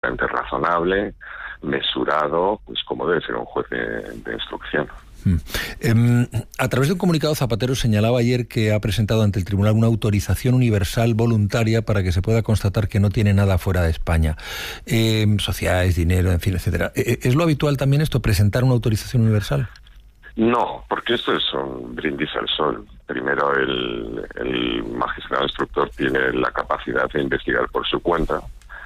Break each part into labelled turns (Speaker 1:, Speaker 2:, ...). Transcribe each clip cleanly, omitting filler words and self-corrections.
Speaker 1: perfectamente razonable, mesurado, pues como debe ser un juez de instrucción.
Speaker 2: A través de un comunicado, Zapatero señalaba ayer que ha presentado ante el tribunal una autorización universal voluntaria para que se pueda constatar que no tiene nada fuera de España. Sociedades, dinero, en fin, etcétera. ¿Es lo habitual también esto, presentar una autorización universal?
Speaker 1: No, porque esto es un brindis al sol. Primero, el magistrado instructor tiene la capacidad de investigar por su cuenta,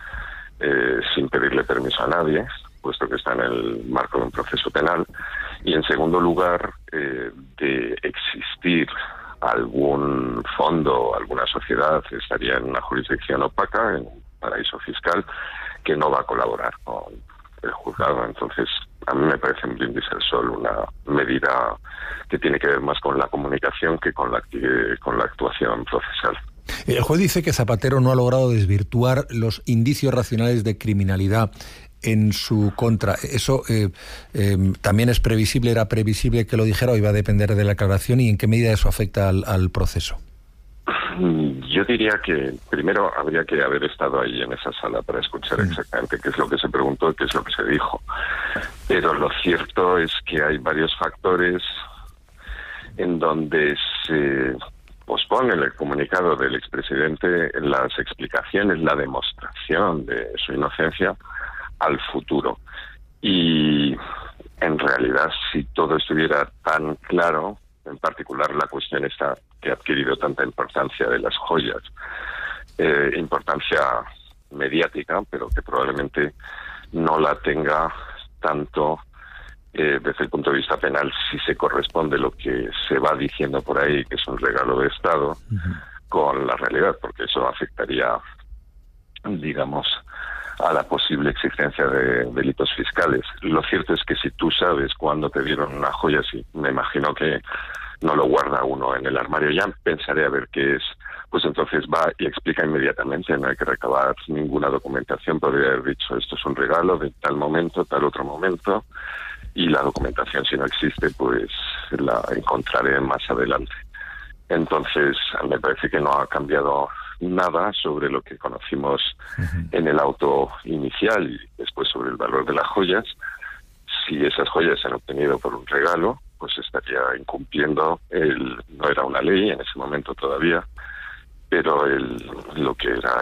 Speaker 1: sin pedirle permiso a nadie, puesto que está en el marco de un proceso penal. Y en segundo lugar, de existir algún fondo, alguna sociedad, estaría en una jurisdicción opaca, en un paraíso fiscal, que no va a colaborar con el juzgado. Entonces, a mí me parece un brindis al sol, una medida que tiene que ver más con la comunicación que con la actuación procesal.
Speaker 2: El juez dice que Zapatero no ha logrado desvirtuar los indicios racionales de criminalidad en su contra. ¿Eso también es previsible, era previsible que lo dijera, o iba a depender de la aclaración, y en qué medida eso afecta al proceso?
Speaker 1: Yo diría que primero habría que haber estado ahí en esa sala para escuchar exactamente qué es lo que se preguntó y qué es lo que se dijo. Pero lo cierto es que hay varios factores en donde se pospone el comunicado del expresidente, las explicaciones, la demostración de su inocencia al futuro. Y en realidad, si todo estuviera tan claro, en particular la cuestión esta que ha adquirido tanta importancia de las joyas, importancia mediática, pero que probablemente no la tenga tanto desde el punto de vista penal, si se corresponde lo que se va diciendo por ahí, que es un regalo de Estado, con la realidad, porque eso afectaría, digamos, a la posible existencia de delitos fiscales. Lo cierto es que si tú sabes cuándo te dieron una joya, sí, me imagino que no lo guarda uno en el armario, ya pensaré a ver qué es, pues entonces va y explica inmediatamente, no hay que recabar ninguna documentación, podría haber dicho esto es un regalo de tal momento, tal otro momento, y la documentación, si no existe, pues la encontraré más adelante. Entonces, me parece que no ha cambiado nada sobre lo que conocimos en el auto inicial y después sobre el valor de las joyas. Si esas joyas se han obtenido por un regalo, pues estaría incumpliendo no era una ley en ese momento todavía, pero lo que era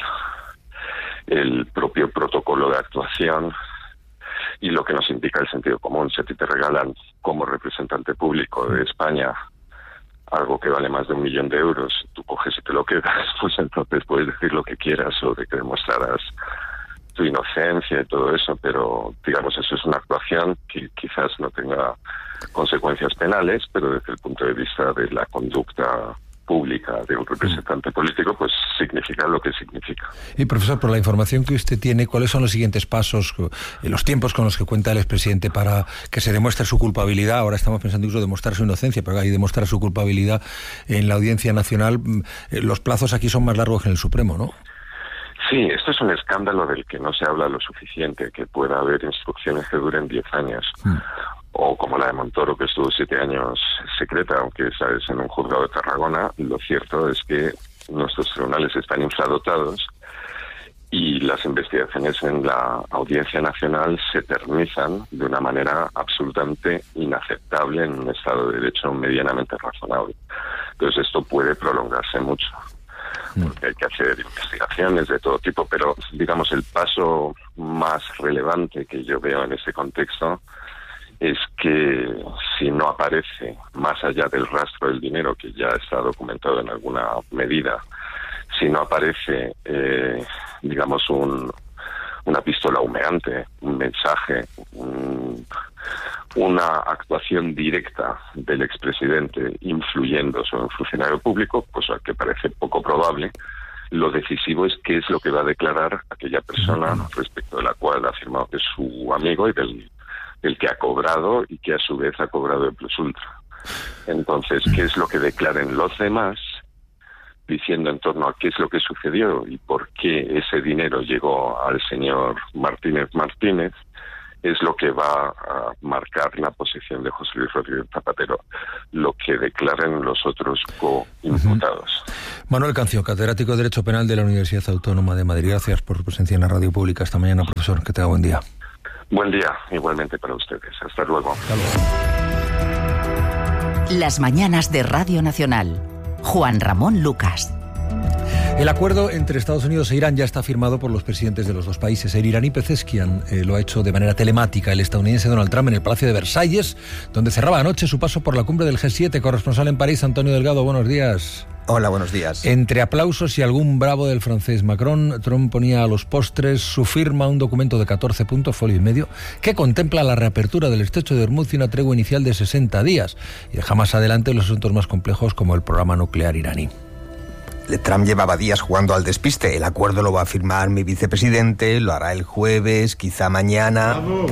Speaker 1: el propio protocolo de actuación y lo que nos indica el sentido común. Si a ti te regalan como representante público de España algo que vale más de 1 millón de euros, tú coges y te lo quedas, pues entonces puedes decir lo que quieras o de que demostrarás tu inocencia y todo eso, pero digamos eso es una actuación que quizás no tenga consecuencias penales, pero desde el punto de vista de la conducta pública de un representante político, pues significa lo que significa.
Speaker 2: Y profesor, por la información que usted tiene, ¿cuáles son los siguientes pasos, los tiempos con los que cuenta el expresidente para que se demuestre su culpabilidad? Ahora estamos pensando incluso demostrar su inocencia, pero hay demostrar su culpabilidad en la Audiencia Nacional. Los plazos aquí son más largos que en el Supremo, ¿no?
Speaker 1: Sí, esto es un escándalo del que no se habla lo suficiente, que pueda haber instrucciones que duren 10 años. O como la de Montoro, que estuvo 7 años secreta, aunque esa es en un juzgado de Tarragona. Lo cierto es que nuestros tribunales están infradotados y las investigaciones en la Audiencia Nacional se eternizan de una manera absolutamente inaceptable en un Estado de Derecho medianamente razonable. Entonces esto puede prolongarse mucho, porque hay que hacer investigaciones de todo tipo, pero digamos el paso más relevante que yo veo en este contexto es que si no aparece, más allá del rastro del dinero, que ya está documentado en alguna medida, si no aparece, digamos, una pistola humeante, un mensaje, una actuación directa del expresidente influyendo sobre un funcionario público, cosa que parece poco probable, lo decisivo es qué es lo que va a declarar aquella persona respecto de la cual ha afirmado que es su amigo y del que ha cobrado y que a su vez ha cobrado el plus ultra. Entonces, ¿qué es lo que declaren los demás diciendo en torno a qué es lo que sucedió y por qué ese dinero llegó al señor Martínez? es lo que va a marcar la posición de José Luis Rodríguez Zapatero, lo que declaren los otros coimputados.
Speaker 2: Manuel Cancio, catedrático de Derecho Penal de la Universidad Autónoma de Madrid. Gracias por su presencia en la radio pública esta mañana, profesor. Que tenga buen día.
Speaker 1: Buen día, igualmente para ustedes. Hasta luego.
Speaker 2: Hasta luego.
Speaker 3: Las mañanas de Radio Nacional. Juan Ramón Lucas.
Speaker 2: El acuerdo entre Estados Unidos e Irán ya está firmado por los presidentes de los dos países. El iraní Pezeshkian lo ha hecho de manera telemática. El estadounidense Donald Trump en el Palacio de Versalles, donde cerraba anoche su paso por la cumbre del G7. Corresponsal en París, Antonio Delgado, buenos días.
Speaker 4: Hola, buenos días.
Speaker 2: Entre aplausos y algún bravo del francés Macron, Trump ponía a los postres su firma, un documento de 14 puntos, folio y medio, que contempla la reapertura del estrecho de Hormuz y una tregua inicial de 60 días. Y deja más adelante los asuntos más complejos como el programa nuclear iraní.
Speaker 4: Trump llevaba días jugando al despiste. El acuerdo lo va a firmar mi vicepresidente, lo hará el jueves, quizá mañana. ¡Vamos!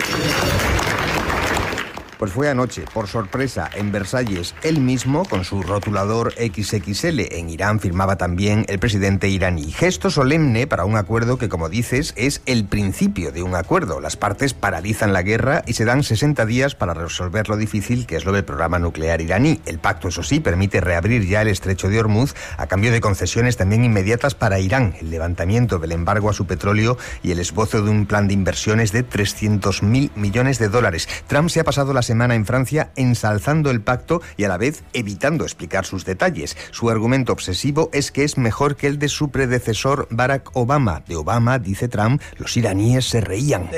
Speaker 4: Pues fue anoche, por sorpresa, en Versalles, él mismo, con su rotulador XXL. En Irán firmaba también el presidente iraní. Gesto solemne para un acuerdo que, como dices, es el principio de un acuerdo. Las partes paralizan la guerra y se dan 60 días para resolver lo difícil que es lo del programa nuclear iraní. El pacto, eso sí, permite reabrir ya el estrecho de Hormuz a cambio de concesiones también inmediatas para Irán, el levantamiento del embargo a su petróleo y el esbozo de un plan de inversiones de $300.000 millones. Trump se ha pasado la semana en Francia ensalzando el pacto y a la vez evitando explicar sus detalles. Su argumento obsesivo es que es mejor que el de su predecesor Barack Obama. De Obama, dice Trump, los iraníes se reían.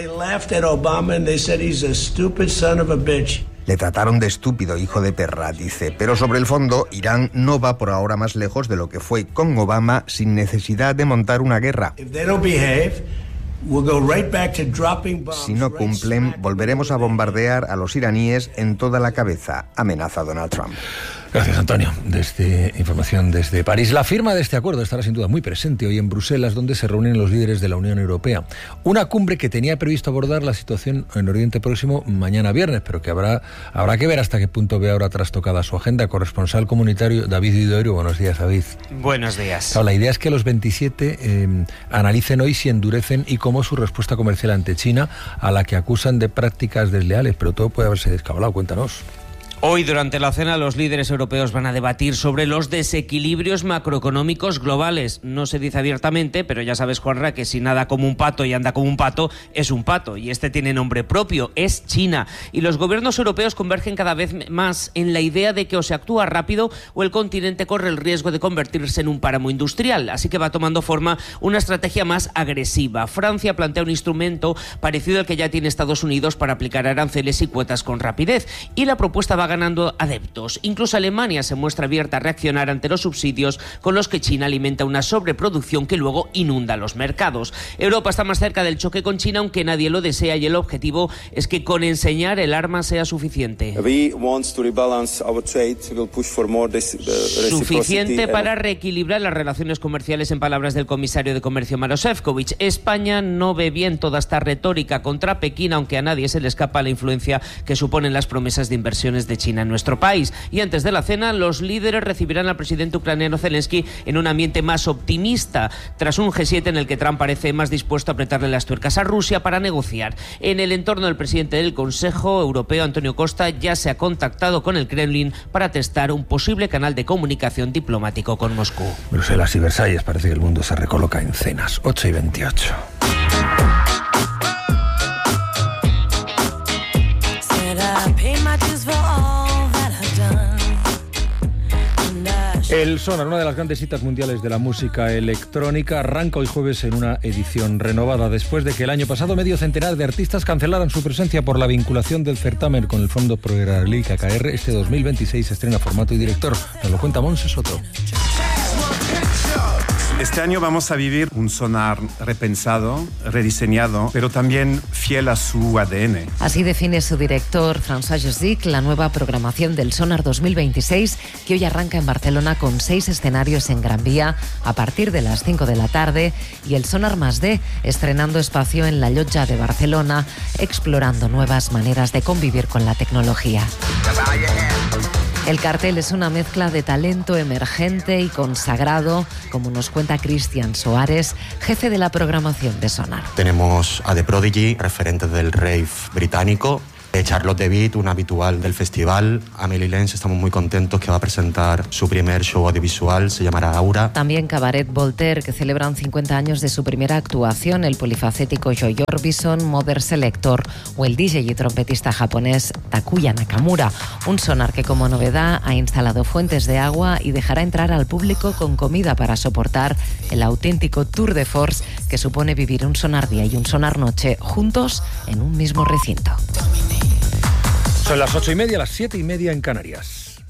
Speaker 4: Le trataron de estúpido hijo de perra, dice. Pero sobre el fondo, Irán no va por ahora más lejos de lo que fue con Obama sin necesidad de montar una guerra. Si no cumplen, volveremos a bombardear a los iraníes en toda la cabeza, amenaza Donald Trump.
Speaker 2: Gracias, Antonio. Información desde París. La firma de este acuerdo estará sin duda muy presente hoy en Bruselas, donde se reúnen los líderes de la Unión Europea. Una cumbre que tenía previsto abordar la situación en Oriente Próximo mañana viernes, pero que habrá que ver hasta qué punto ve ahora trastocada su agenda. Corresponsal comunitario David Vidorio. Buenos días, David.
Speaker 5: Buenos días.
Speaker 2: Claro, la idea es que los 27 analicen hoy si endurecen y cómo su respuesta comercial ante China, a la que acusan de prácticas desleales, pero todo puede haberse descabalado. Cuéntanos.
Speaker 5: Hoy, durante la cena, los líderes europeos van a debatir sobre los desequilibrios macroeconómicos globales. No se dice abiertamente, pero ya sabes, Juanra, que si nada como un pato y anda como un pato, es un pato. Y este tiene nombre propio, es China. Y los gobiernos europeos convergen cada vez más en la idea de que o se actúa rápido o el continente corre el riesgo de convertirse en un páramo industrial. Así que va tomando forma una estrategia más agresiva. Francia plantea un instrumento parecido al que ya tiene Estados Unidos para aplicar aranceles y cuotas con rapidez. Y la propuesta va ganando adeptos. Incluso Alemania se muestra abierta a reaccionar ante los subsidios con los que China alimenta una sobreproducción que luego inunda los mercados. Europa está más cerca del choque con China, aunque nadie lo desea, y el objetivo es que con enseñar el arma sea suficiente. Suficiente para reequilibrar las relaciones comerciales, en palabras del comisario de Comercio Maroš Šefčovič. España no ve bien toda esta retórica contra Pekín, aunque a nadie se le escapa la influencia que suponen las promesas de inversiones de China en nuestro país. Y antes de la cena, los líderes recibirán al presidente ucraniano Zelensky en un ambiente más optimista, tras un G7 en el que Trump parece más dispuesto a apretarle las tuercas a Rusia para negociar. En el entorno del presidente del Consejo Europeo, Antonio Costa, ya se ha contactado con el Kremlin para testar un posible canal de comunicación diplomático con Moscú.
Speaker 2: Bruselas y Versalles, parece que el mundo se recoloca en cenas. 8:28. El Sonar, una de las grandes citas mundiales de la música electrónica, arranca hoy jueves en una edición renovada, después de que el año pasado medio centenar de artistas cancelaran su presencia por la vinculación del certamen con el Fondo Pro-Israelí KKR. Este 2026 estrena formato y director. Nos lo cuenta Montse Soto.
Speaker 6: Este año vamos a vivir un Sonar repensado, rediseñado, pero también fiel a su ADN.
Speaker 7: Así define su director, François Josdic, la nueva programación del Sonar 2026, que hoy arranca en Barcelona con 6 escenarios en Gran Vía a partir de las 5 de la tarde, y el Sonar +D, estrenando espacio en la Llotja de Barcelona, explorando nuevas maneras de convivir con la tecnología. El cartel es una mezcla de talento emergente y consagrado, como nos cuenta Cristian Soares, jefe de la programación de Sonar.
Speaker 8: Tenemos a The Prodigy, referentes del rave británico, Charlotte DeWitt, una habitual del festival. Amelie Lenz, estamos muy contentos que va a presentar su primer show audiovisual, se llamará Aura.
Speaker 7: También Cabaret Voltaire, que celebran 50 años de su primera actuación, el polifacético Joy Orbison, Mother Selector o el DJ y trompetista japonés Takuya Nakamura. Un Sonar que como novedad ha instalado fuentes de agua y dejará entrar al público con comida para soportar el auténtico tour de force que supone vivir un Sonar día y un Sonar noche juntos en un mismo recinto.
Speaker 2: Son las 8:30, las 7:30 en Canarias.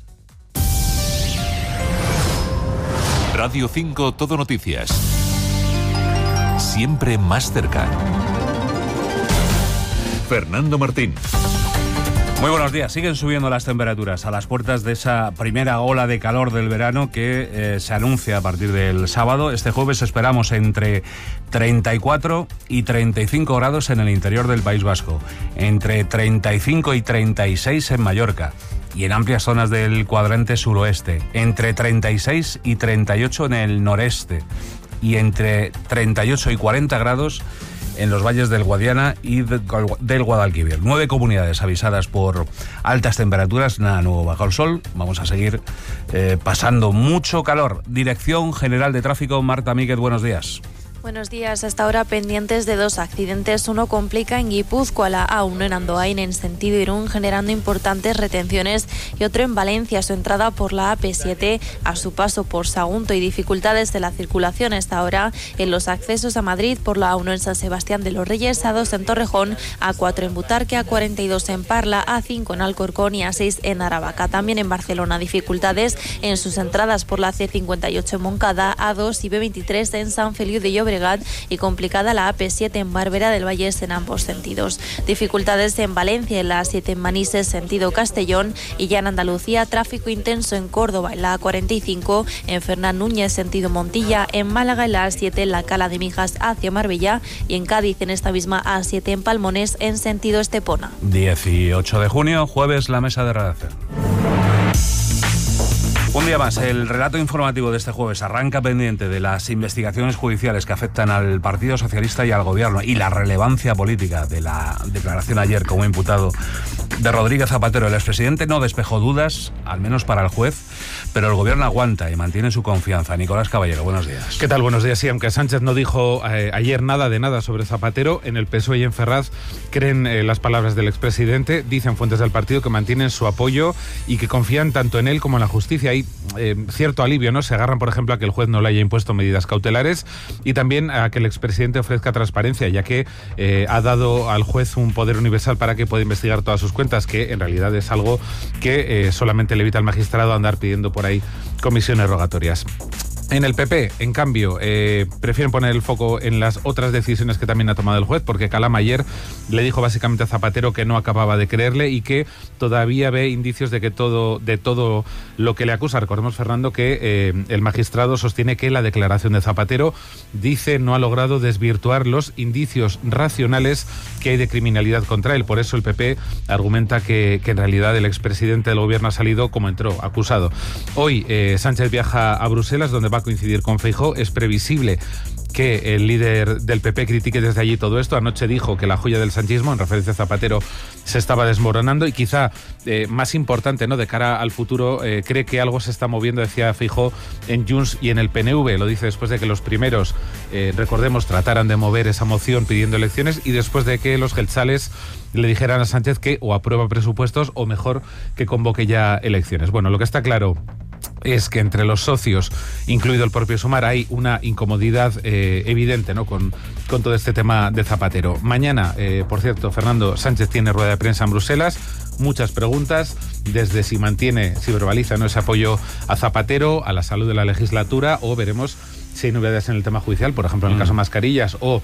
Speaker 9: Radio 5 Todo Noticias. Siempre más cerca. Fernando Martín.
Speaker 10: Muy buenos días. Siguen subiendo las temperaturas a las puertas de esa primera ola de calor del verano que se anuncia a partir del sábado. Este jueves esperamos entre 34 y 35 grados en el interior del País Vasco, entre 35 y 36 en Mallorca y en amplias zonas del cuadrante suroeste, entre 36 y 38 en el noreste y entre 38 y 40 grados en los valles del Guadiana y del Guadalquivir. 9 comunidades avisadas por altas temperaturas, nada nuevo bajo el sol. Vamos a seguir pasando mucho calor. Dirección General de Tráfico, Marta Míguez, buenos días.
Speaker 11: Buenos días. Hasta ahora pendientes de 2 accidentes. Uno complica en Guipúzcoa, la A1 en Andoain en sentido Irún, generando importantes retenciones, y otro en Valencia, su entrada por la AP7 a su paso por Sagunto, y dificultades de la circulación hasta ahora en los accesos a Madrid por la A1 en San Sebastián de los Reyes, A2 en Torrejón, A4 en Butarque, A42 en Parla, A5 en Alcorcón y A6 en Aravaca. También en Barcelona dificultades en sus entradas por la C58 en Moncada, A2 y B23 en San Feliu de Llobregat, y complicada la AP7 en Barbera del Vallés en ambos sentidos. Dificultades en Valencia, en la A7 en Manises sentido Castellón, y ya en Andalucía tráfico intenso en Córdoba en la A45, en Fernán Núñez sentido Montilla, en Málaga en la A7 en la Cala de Mijas hacia Marbella, y en Cádiz en esta misma A7 en Palmones en sentido Estepona.
Speaker 10: 18 de junio, jueves, la mesa de redacción. Un día más, el relato informativo de este jueves arranca pendiente de las investigaciones judiciales que afectan al Partido Socialista y al Gobierno y la relevancia política de la declaración ayer como imputado de Rodríguez Zapatero. El expresidente no despejó dudas, al menos para el juez, pero el Gobierno aguanta y mantiene su confianza. Nicolás Caballero, buenos días.
Speaker 12: ¿Qué tal? Buenos días. Sí, aunque Sánchez no dijo ayer nada de nada sobre Zapatero, en el PSOE y en Ferraz creen las palabras del expresidente. Dicen fuentes del partido que mantienen su apoyo y que confían tanto en él como en la justicia. Hay cierto alivio, ¿no? Se agarran, por ejemplo, a que el juez no le haya impuesto medidas cautelares y también a que el expresidente ofrezca transparencia, ya que ha dado al juez un poder universal para que pueda investigar todas sus cuentas, que en realidad es algo que solamente le evita al magistrado andar pidiendo por ahí comisiones rogatorias. En el PP, en cambio, prefieren poner el foco en las otras decisiones que también ha tomado el juez, porque Calama ayer le dijo básicamente a Zapatero que no acababa de creerle y que todavía ve indicios de que todo lo que le acusa. Recordemos, Fernando, que el magistrado sostiene que la declaración de Zapatero, dice, no ha logrado desvirtuar los indicios racionales que hay de criminalidad contra él. Por eso el PP argumenta que en realidad el expresidente del Gobierno ha salido como entró, acusado. Hoy Sánchez viaja a Bruselas, donde va a coincidir con Feijóo. Es previsible que el líder del PP critique desde allí todo esto. Anoche dijo que la joya del sanchismo, en referencia a Zapatero, se estaba desmoronando y quizá más importante, ¿no?, de cara al futuro, cree que algo se está moviendo, decía Feijóo, en Junts y en el PNV. Lo dice después de que los primeros, recordemos, trataran de mover esa moción pidiendo elecciones y después de que los jeltzales le dijeran a Sánchez que o aprueba presupuestos o mejor que convoque ya elecciones. Bueno, lo que está claro es que entre los socios, incluido el propio Sumar, hay una incomodidad evidente, ¿no?, con todo este tema de Zapatero. Mañana, por cierto, Fernando, Sánchez tiene rueda de prensa en Bruselas. Muchas preguntas, desde si verbaliza, ¿no?, ese apoyo a Zapatero, a la salud de la legislatura, o veremos si hay novedades en el tema judicial, por ejemplo en el caso mascarillas, o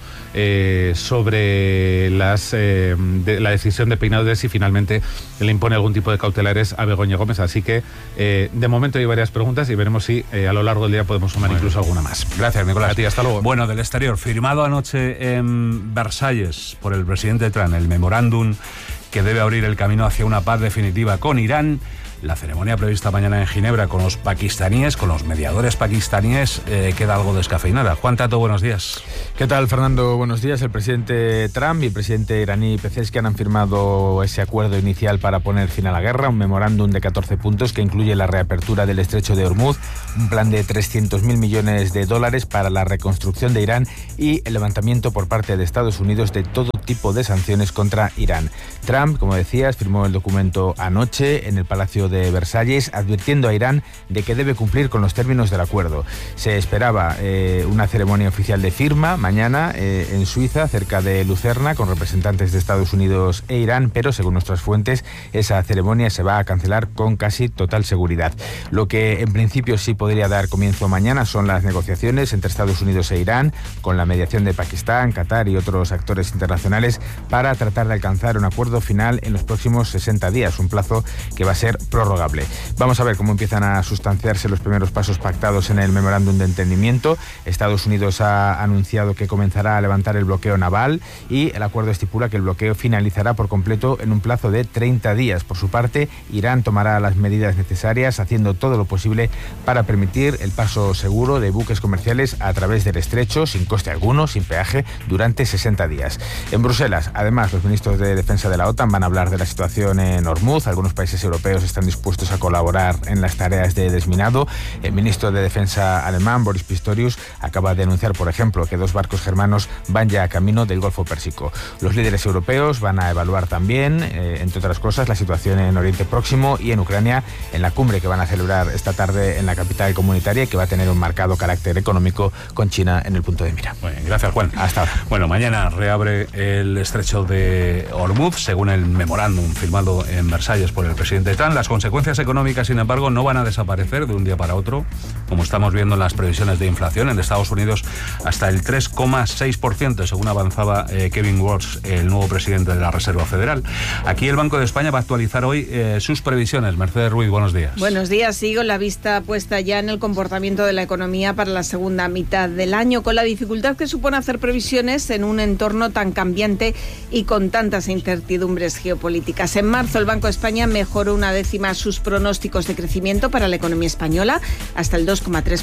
Speaker 12: sobre la decisión de Peinado de si finalmente le impone algún tipo de cautelares a Begoña Gómez. Así que de momento hay varias preguntas y veremos si a lo largo del día podemos sumar incluso alguna más.
Speaker 10: Gracias, Nicolás.
Speaker 12: A ti, hasta luego.
Speaker 10: Bueno, del exterior, firmado anoche en Versalles por el presidente Trump, el memorándum que debe abrir el camino hacia una paz definitiva con Irán. la ceremonia prevista mañana en Ginebra con los pakistaníes, con los mediadores pakistaníes, queda algo descafeinada. Juan Tato, buenos días.
Speaker 12: ¿Qué tal, Fernando? Buenos días. El presidente Trump y el presidente iraní Pezeshkian han firmado ese acuerdo inicial para poner fin a la guerra, un memorándum de 14 puntos que incluye la reapertura del estrecho de Hormuz, un plan de 300.000 millones de dólares para la reconstrucción de Irán y el levantamiento por parte de Estados Unidos de todo tipo de sanciones contra Irán. Trump, como decías, firmó el documento anoche en el Palacio de Versalles, advirtiendo a Irán de que debe cumplir con los términos del acuerdo. Se esperaba una ceremonia oficial de firma mañana en Suiza, cerca de Lucerna, con representantes de Estados Unidos e Irán, pero según nuestras fuentes, esa ceremonia se va a cancelar con casi total seguridad. Lo que en principio sí podría dar comienzo mañana son las negociaciones entre Estados Unidos e Irán, con la mediación de Pakistán, Qatar y otros actores internacionales, para tratar de alcanzar un acuerdo final en los próximos 60 días, un plazo que va a ser prorrogable. Vamos a ver cómo empiezan a sustanciarse los primeros pasos pactados en el memorándum de entendimiento. Estados Unidos ha anunciado que comenzará a levantar el bloqueo naval y el acuerdo estipula que el bloqueo finalizará por completo en un plazo de 30 días. Por su parte, Irán tomará las medidas necesarias, haciendo todo lo posible para permitir el paso seguro de buques comerciales a través del estrecho, sin coste alguno, sin peaje, durante 60 días. En Bruselas, además, los ministros de Defensa de la OTAN van a hablar de la situación en Hormuz. Algunos países europeos están dispuestos a colaborar en las tareas de desminado. El ministro de Defensa alemán, Boris Pistorius, acaba de anunciar, por ejemplo, que 2 barcos germanos van ya a camino del Golfo Pérsico. Los líderes europeos van a evaluar también, entre otras cosas, la situación en Oriente Próximo y en Ucrania, en la cumbre que van a celebrar esta tarde en la capital comunitaria y que va a tener un marcado carácter económico con China en el punto de mira.
Speaker 10: Muy bien, gracias, Juan.
Speaker 12: Hasta ahora.
Speaker 10: Bueno, mañana reabre el estrecho de Hormuz, según el memorándum firmado en Versalles por el presidente Trump. Las consecuencias económicas, sin embargo, no van a desaparecer de un día para otro, como estamos viendo en las previsiones de inflación en Estados Unidos, hasta el 3,6%, según avanzaba Kevin Warsh, el nuevo presidente de la Reserva Federal. Aquí el Banco de España va a actualizar hoy sus previsiones. Mercedes Ruiz, buenos días.
Speaker 13: Buenos días. Sigo la vista puesta ya en el comportamiento de la economía para la segunda mitad del año, con la dificultad que supone hacer previsiones en un entorno tan cambiante y con tantas incertidumbres geopolíticas. En marzo, el Banco de España mejoró 1/10 sus pronósticos de crecimiento para la economía española, hasta el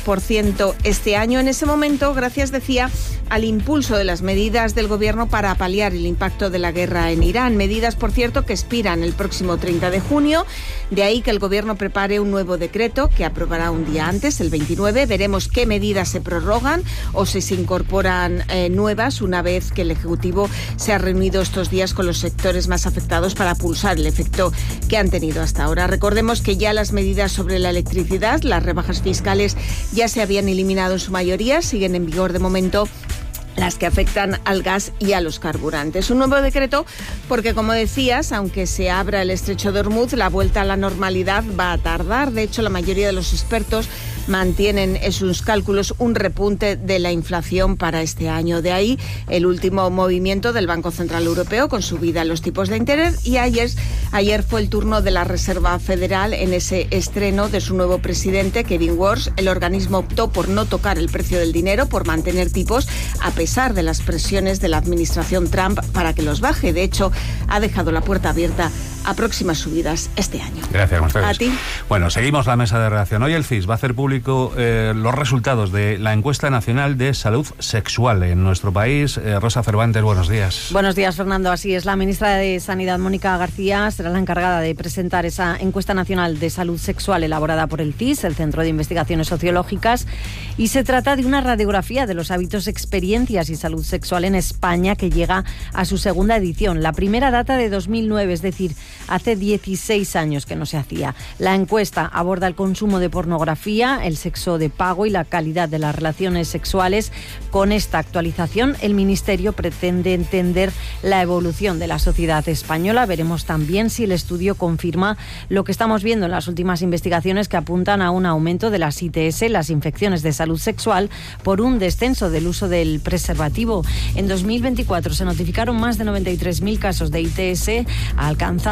Speaker 13: 2,3% este año. En ese momento, gracias, decía, al impulso de las medidas del Gobierno para paliar el impacto de la guerra en Irán. Medidas, por cierto, que expiran el próximo 30 de junio. De ahí que el Gobierno prepare un nuevo decreto que aprobará un día antes, el 29. Veremos qué medidas se prorrogan o si se incorporan nuevas, una vez que el Ejecutivo se ha reunido estos días con los sectores más afectados para pulsar el efecto que han tenido hasta ahora. Recordemos que ya las medidas sobre la electricidad, las rebajas fiscales, ya se habían eliminado en su mayoría, siguen en vigor de momento las que afectan al gas y a los carburantes. Un nuevo decreto porque, como decías, aunque se abra el estrecho de Hormuz, la vuelta a la normalidad va a tardar. De hecho, la mayoría de los expertos mantienen en sus cálculos un repunte de la inflación para este año. De ahí el último movimiento del Banco Central Europeo con subida en los tipos de interés, y ayer fue el turno de la Reserva Federal en ese estreno de su nuevo presidente, Kevin Warsh. El organismo optó por no tocar el precio del dinero, por mantener tipos a pesar de las presiones de la administración Trump para que los baje. De hecho, ha dejado la puerta abierta a próximas subidas este año.
Speaker 10: Gracias, Mercedes.
Speaker 13: A ti.
Speaker 10: Bueno, seguimos la mesa de redacción. Hoy el CIS va a hacer público los resultados de la encuesta nacional de salud sexual en nuestro país. Rosa Cervantes, buenos días.
Speaker 14: Buenos días, Fernando. Así es, la ministra de Sanidad, Mónica García, será la encargada de presentar esa encuesta nacional de salud sexual elaborada por el CIS, el Centro de Investigaciones Sociológicas, y se trata de una radiografía de los hábitos, experiencias y salud sexual en España, que llega a su segunda edición. La primera data de 2009, es decir, hace 16 años que no se hacía. La encuesta aborda el consumo de pornografía, el sexo de pago y la calidad de las relaciones sexuales. Con esta actualización, el Ministerio pretende entender la evolución de la sociedad española. Veremos también si el estudio confirma lo que estamos viendo en las últimas investigaciones, que apuntan a un aumento de las ITS, las infecciones de salud sexual, por un descenso del uso del preservativo. En 2024 se notificaron más de 93.000 casos de ITS, alcanzando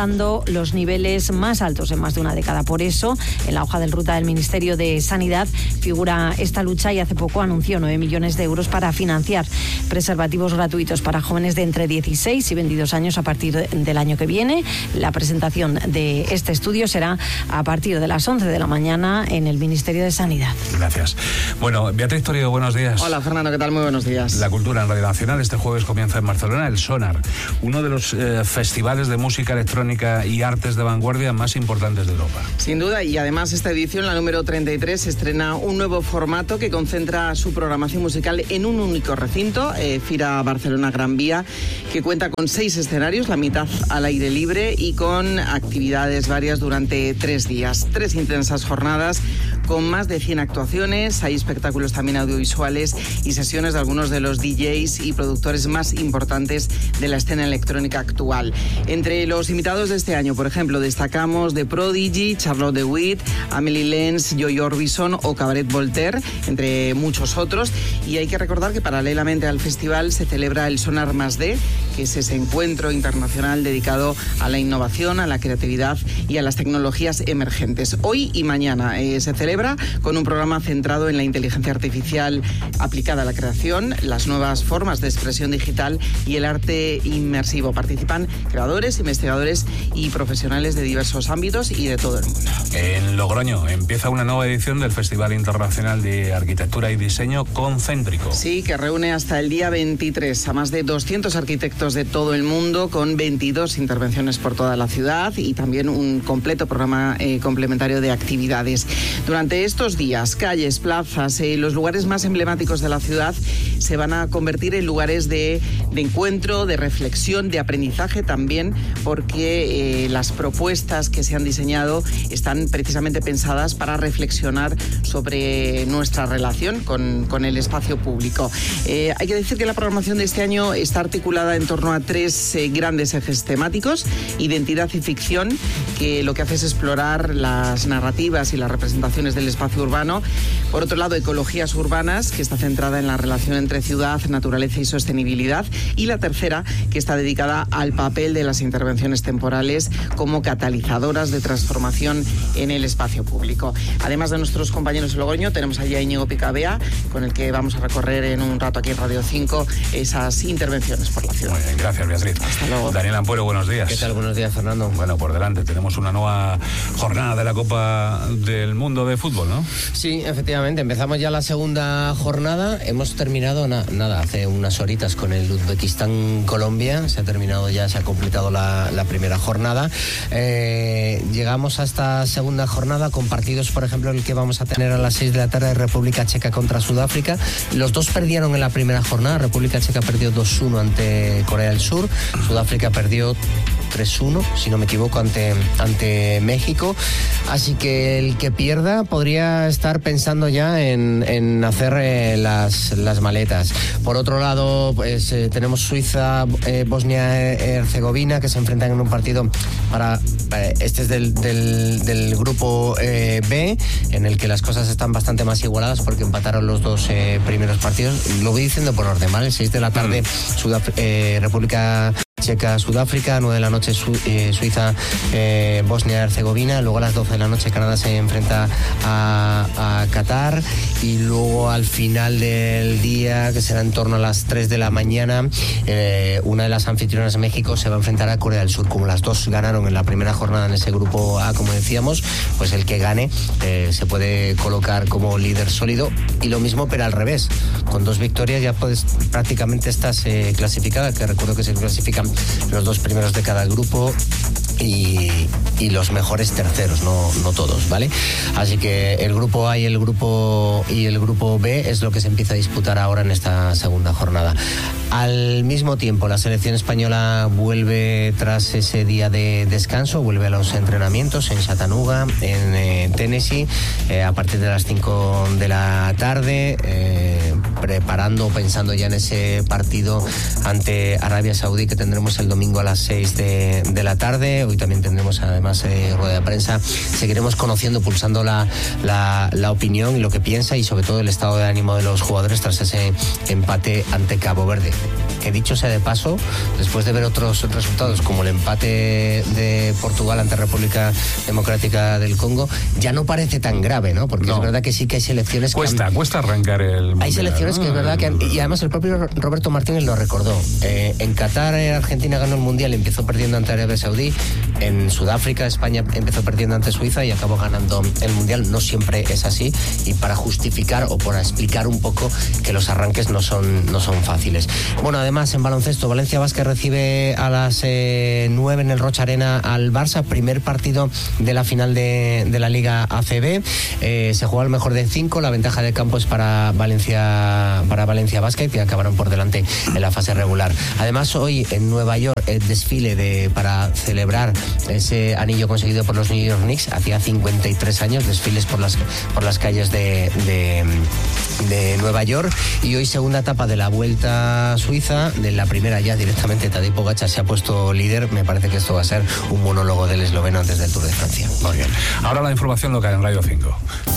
Speaker 14: alcanzando los niveles más altos en más de una década. Por eso, en la hoja de ruta del Ministerio de Sanidad figura esta lucha y hace poco anunció 9 millones de euros para financiar preservativos gratuitos para jóvenes de entre 16 y 22 años a partir del año que viene. La presentación de este estudio será a partir de las 11 de la mañana en el Ministerio de Sanidad.
Speaker 10: Gracias. Bueno, Beatriz Torío, buenos días.
Speaker 15: Hola, Fernando, ¿qué tal? Muy buenos días.
Speaker 10: La cultura en Radio Nacional. Este jueves comienza en Barcelona el Sonar, uno de los festivales de música electrónica y artes de vanguardia más importantes de Europa.
Speaker 15: Sin duda, y además esta edición, la número 33, estrena un nuevo formato que concentra su programación musical en un único recinto, Fira Barcelona Gran Vía, que cuenta con 6 escenarios, la mitad al aire libre y con actividades varias durante 3 días. 3 intensas jornadas con más de 100 actuaciones, hay espectáculos también audiovisuales y sesiones de algunos de los DJs y productores más importantes de la escena electrónica actual. Entre los invitados de este año, por ejemplo, destacamos The Prodigy, Charlotte de Witt, Amelie Lenz, Joy Orbison o Cabaret Voltaire, entre muchos otros. Y hay que recordar que paralelamente al festival se celebra el Sonar +D, que es ese encuentro internacional dedicado a la innovación, a la creatividad y a las tecnologías emergentes. Hoy y mañana se celebra con un programa centrado en la inteligencia artificial aplicada a la creación, las nuevas formas de expresión digital y el arte inmersivo. Participan creadores, investigadores y profesionales de diversos ámbitos y de todo el mundo.
Speaker 10: En Logroño empieza una nueva edición del Festival Internacional de Arquitectura y Diseño Concéntrico.
Speaker 15: Sí, que reúne hasta el día 23 a más de 200 arquitectos de todo el mundo, con 22 intervenciones por toda la ciudad y también un completo programa complementario de actividades. Durante estos días, calles, plazas, los lugares más emblemáticos de la ciudad se van a convertir en lugares de encuentro, de reflexión, de aprendizaje también, porque las propuestas que se han diseñado están precisamente pensadas para reflexionar sobre nuestra relación con el espacio público. Hay que decir que la programación de este año está articulada en torno a 3 grandes ejes temáticos: identidad y ficción, que lo que hace es explorar las narrativas y las representaciones del espacio urbano. Por otro lado, ecologías urbanas, que está centrada en la relación entre ciudad, naturaleza y sostenibilidad. Y la tercera, que está dedicada al papel de las intervenciones temporales como catalizadoras de transformación en el espacio público. Además de nuestros compañeros de Logroño, tenemos allí a Íñigo Picabea, con el que vamos a recorrer en un rato aquí en Radio 5 esas intervenciones por la ciudad.
Speaker 10: Muy bien, gracias, Beatriz.
Speaker 15: Hasta luego.
Speaker 10: Daniel Ampuero, buenos días.
Speaker 16: ¿Qué tal? Buenos días, Fernando.
Speaker 10: Bueno, por delante tenemos una nueva jornada de la Copa del Mundo de Fútbol, ¿no?
Speaker 16: Sí, efectivamente, empezamos ya la segunda jornada. Hemos terminado, hace unas horitas con el Uzbekistán-Colombia. Se ha completado la primera jornada. Llegamos a esta segunda jornada con partidos, por ejemplo, el que vamos a tener a las 6 de la tarde, República Checa contra Sudáfrica. Los dos perdieron en la primera jornada. República Checa perdió 2-1 ante Corea del Sur. Sudáfrica perdió 3-1, si no me equivoco, ante México. Así que el que pierda podría estar pensando ya en hacer las maletas. Por otro lado, pues tenemos Suiza, Bosnia-Herzegovina, que se enfrentan en un partido este es del grupo B, en el que las cosas están bastante más igualadas porque empataron los dos primeros partidos. Lo voy diciendo por orden, ¿vale? 6 de la tarde, República Checa, Sudáfrica, 9 de la noche Suiza, Bosnia-Herzegovina, luego a las 12 de la noche Canadá se enfrenta a Qatar, y luego al final del día, que será en torno a las 3 de la mañana, una de las anfitrionas, México, se va a enfrentar a Corea del Sur. Como las dos ganaron en la primera jornada en ese grupo A, como decíamos, pues el que gane se puede colocar como líder sólido, y lo mismo pero al revés, con 2 victorias ya prácticamente estás clasificada, que recuerdo que se clasifican los 2 primeros de cada grupo y los mejores terceros, no todos, ¿vale? Así que el grupo A y el grupo B es lo que se empieza a disputar ahora en esta segunda jornada. Al mismo tiempo, la selección española vuelve tras ese día de descanso, vuelve a los entrenamientos en Chattanooga, en Tennessee, a partir de las 5 de la tarde. preparando o pensando ya en ese partido ante Arabia Saudí que tendremos el domingo a las 6 de la tarde. Hoy también tendremos además rueda de prensa. Seguiremos conociendo, pulsando la opinión y lo que piensa, y sobre todo el estado de ánimo de los jugadores tras ese empate ante Cabo Verde. Que dicho sea de paso, después de ver otros resultados como el empate de Portugal ante República Democrática del Congo, ya no parece tan grave, ¿no? Porque es verdad que sí que hay selecciones
Speaker 10: cuesta arrancar el mundial.
Speaker 16: Hay selecciones que es verdad que y además el propio Roberto Martínez lo recordó. En Qatar Argentina ganó el mundial y empezó perdiendo ante Arabia Saudí. En Sudáfrica España empezó perdiendo ante Suiza y acabó ganando el mundial. No siempre es así, y para justificar o para explicar un poco que los arranques no son fáciles. Bueno, además en baloncesto, Valencia Basket recibe a las 9 en el Rocha Arena al Barça, primer partido de la final de la Liga ACB. Se juega el mejor de 5, la ventaja de campo es para Valencia Basket, que acabaron por delante en la fase regular. Además, hoy en Nueva York el desfile para celebrar ese anillo conseguido por los New York Knicks. Hacía 53 años, desfiles por las calles de Nueva York. Y hoy segunda etapa de la Vuelta Suiza. De la primera ya directamente Tadej Pogačar se ha puesto líder. Me parece que esto va a ser un monólogo del esloveno antes del Tour de Francia.
Speaker 10: Muy bien. Ahora la información local en Radio 5.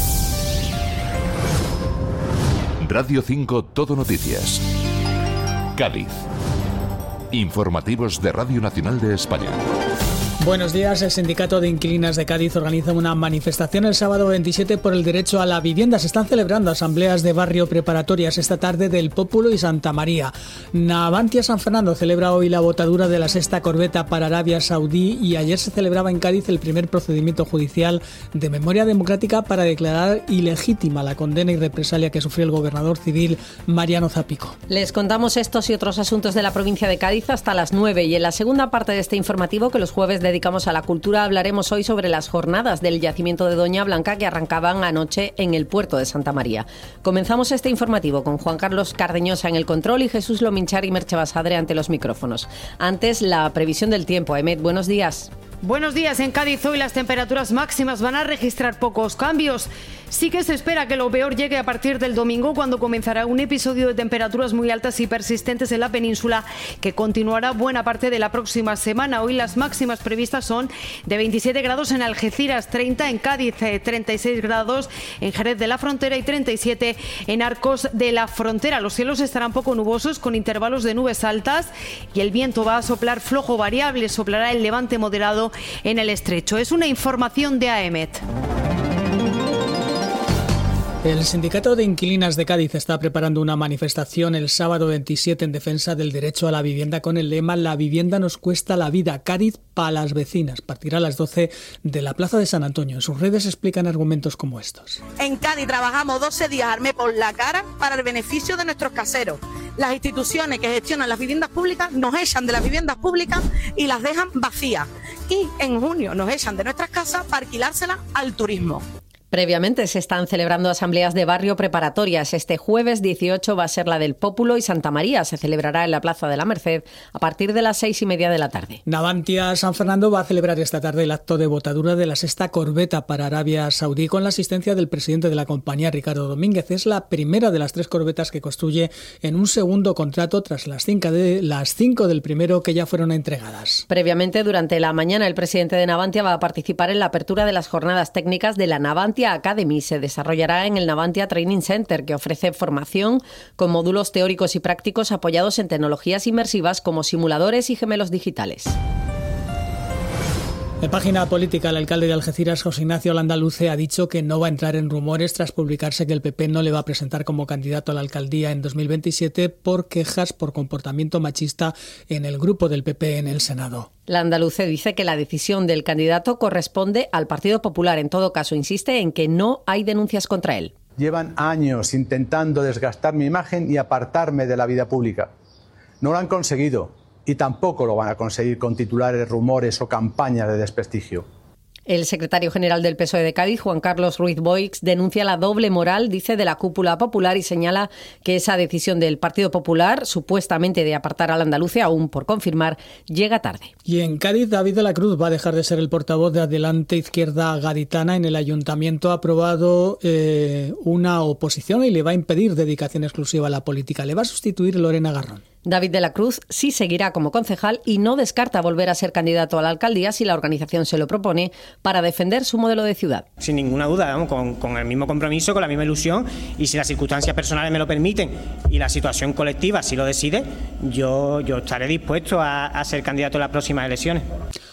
Speaker 9: Radio 5 Todo Noticias. Cádiz. Informativos de Radio Nacional de España.
Speaker 17: Buenos días. El Sindicato de Inquilinas de Cádiz organiza una manifestación el sábado 27 por el derecho a la vivienda. Se están celebrando asambleas de barrio preparatorias esta tarde del Pópulo y Santa María. Navantia San Fernando celebra hoy la botadura de la sexta corbeta para Arabia Saudí, y ayer se celebraba en Cádiz el primer procedimiento judicial de memoria democrática para declarar ilegítima la condena y represalia que sufrió el gobernador civil Mariano Zapico.
Speaker 14: Les contamos estos y otros asuntos de la provincia de Cádiz hasta las 9, y en la segunda parte de este informativo, que los jueves dedicamos a la cultura, hablaremos hoy sobre las jornadas del yacimiento de Doña Blanca que arrancaban anoche en el puerto de Santa María. Comenzamos este informativo con Juan Carlos Cardeñosa en el control y Jesús Lominchar y Merche Basadre ante los micrófonos. Antes, la previsión del tiempo. Emet, buenos días.
Speaker 18: Buenos días. En Cádiz hoy las temperaturas máximas van a registrar pocos cambios. Sí que se espera que lo peor llegue a partir del domingo, cuando comenzará un episodio de temperaturas muy altas y persistentes en la península, que continuará buena parte de la próxima semana. Hoy las máximas previstas son de 27 grados en Algeciras, 30 en Cádiz, 36 grados en Jerez de la Frontera y 37 en Arcos de la Frontera. Los cielos estarán poco nubosos, con intervalos de nubes altas, y el viento va a soplar flojo variable. Soplará el levante moderado en el estrecho. Es una información de AEMET.
Speaker 17: El Sindicato de Inquilinas de Cádiz está preparando una manifestación el sábado 27 en defensa del derecho a la vivienda con el lema "La vivienda nos cuesta la vida, Cádiz para las vecinas". Partirá a las 12 de la Plaza de San Antonio. En sus redes explican argumentos como estos.
Speaker 19: En Cádiz trabajamos 12 días armé por la cara para el beneficio de nuestros caseros. Las instituciones que gestionan las viviendas públicas nos echan de las viviendas públicas y las dejan vacías. Y en junio nos echan de nuestras casas para alquilárselas al turismo.
Speaker 14: Previamente se están celebrando asambleas de barrio preparatorias. Este jueves 18 va a ser la del Pópulo y Santa María. Se celebrará en la Plaza de la Merced a partir de las 6:30 de la tarde.
Speaker 17: Navantia San Fernando va a celebrar esta tarde el acto de botadura de la sexta corbeta para Arabia Saudí, con la asistencia del presidente de la compañía, Ricardo Domínguez. Es la primera de las 3 corbetas que construye en un segundo contrato, tras las 5 del primero que ya fueron entregadas.
Speaker 14: Previamente, durante la mañana, el presidente de Navantia va a participar en la apertura de las jornadas técnicas de la Navantia Academy. Se desarrollará en el Navantia Training Center, que ofrece formación con módulos teóricos y prácticos apoyados en tecnologías inmersivas como simuladores y gemelos digitales.
Speaker 17: En página política, el alcalde de Algeciras, José Ignacio Landaluce, ha dicho que no va a entrar en rumores tras publicarse que el PP no le va a presentar como candidato a la alcaldía en 2027 por quejas por comportamiento machista en el grupo del PP en el Senado.
Speaker 14: Landaluce dice que la decisión del candidato corresponde al Partido Popular. En todo caso, insiste en que no hay denuncias contra él.
Speaker 20: Llevan años intentando desgastar mi imagen y apartarme de la vida pública. No lo han conseguido. Y tampoco lo van a conseguir con titulares, rumores o campañas de desprestigio.
Speaker 7: El secretario general del PSOE de Cádiz, Juan Carlos Ruiz Boix, denuncia la doble moral, dice, de la cúpula popular y señala que esa decisión del Partido Popular, supuestamente de apartar al andaluz, aún por confirmar, llega tarde.
Speaker 17: Y en Cádiz, David de la Cruz va a dejar de ser el portavoz de Adelante Izquierda Gaditana. En el ayuntamiento ha aprobado una oposición y le va a impedir dedicación exclusiva a la política. Le va a sustituir Lorena Garrón.
Speaker 7: David de la Cruz sí seguirá como concejal y no descarta volver a ser candidato a la alcaldía si la organización se lo propone para defender su modelo de ciudad.
Speaker 21: Sin ninguna duda, vamos, con el mismo compromiso, con la misma ilusión, y si las circunstancias personales me lo permiten y la situación colectiva si lo decide, yo estaré dispuesto a ser candidato en las próximas elecciones.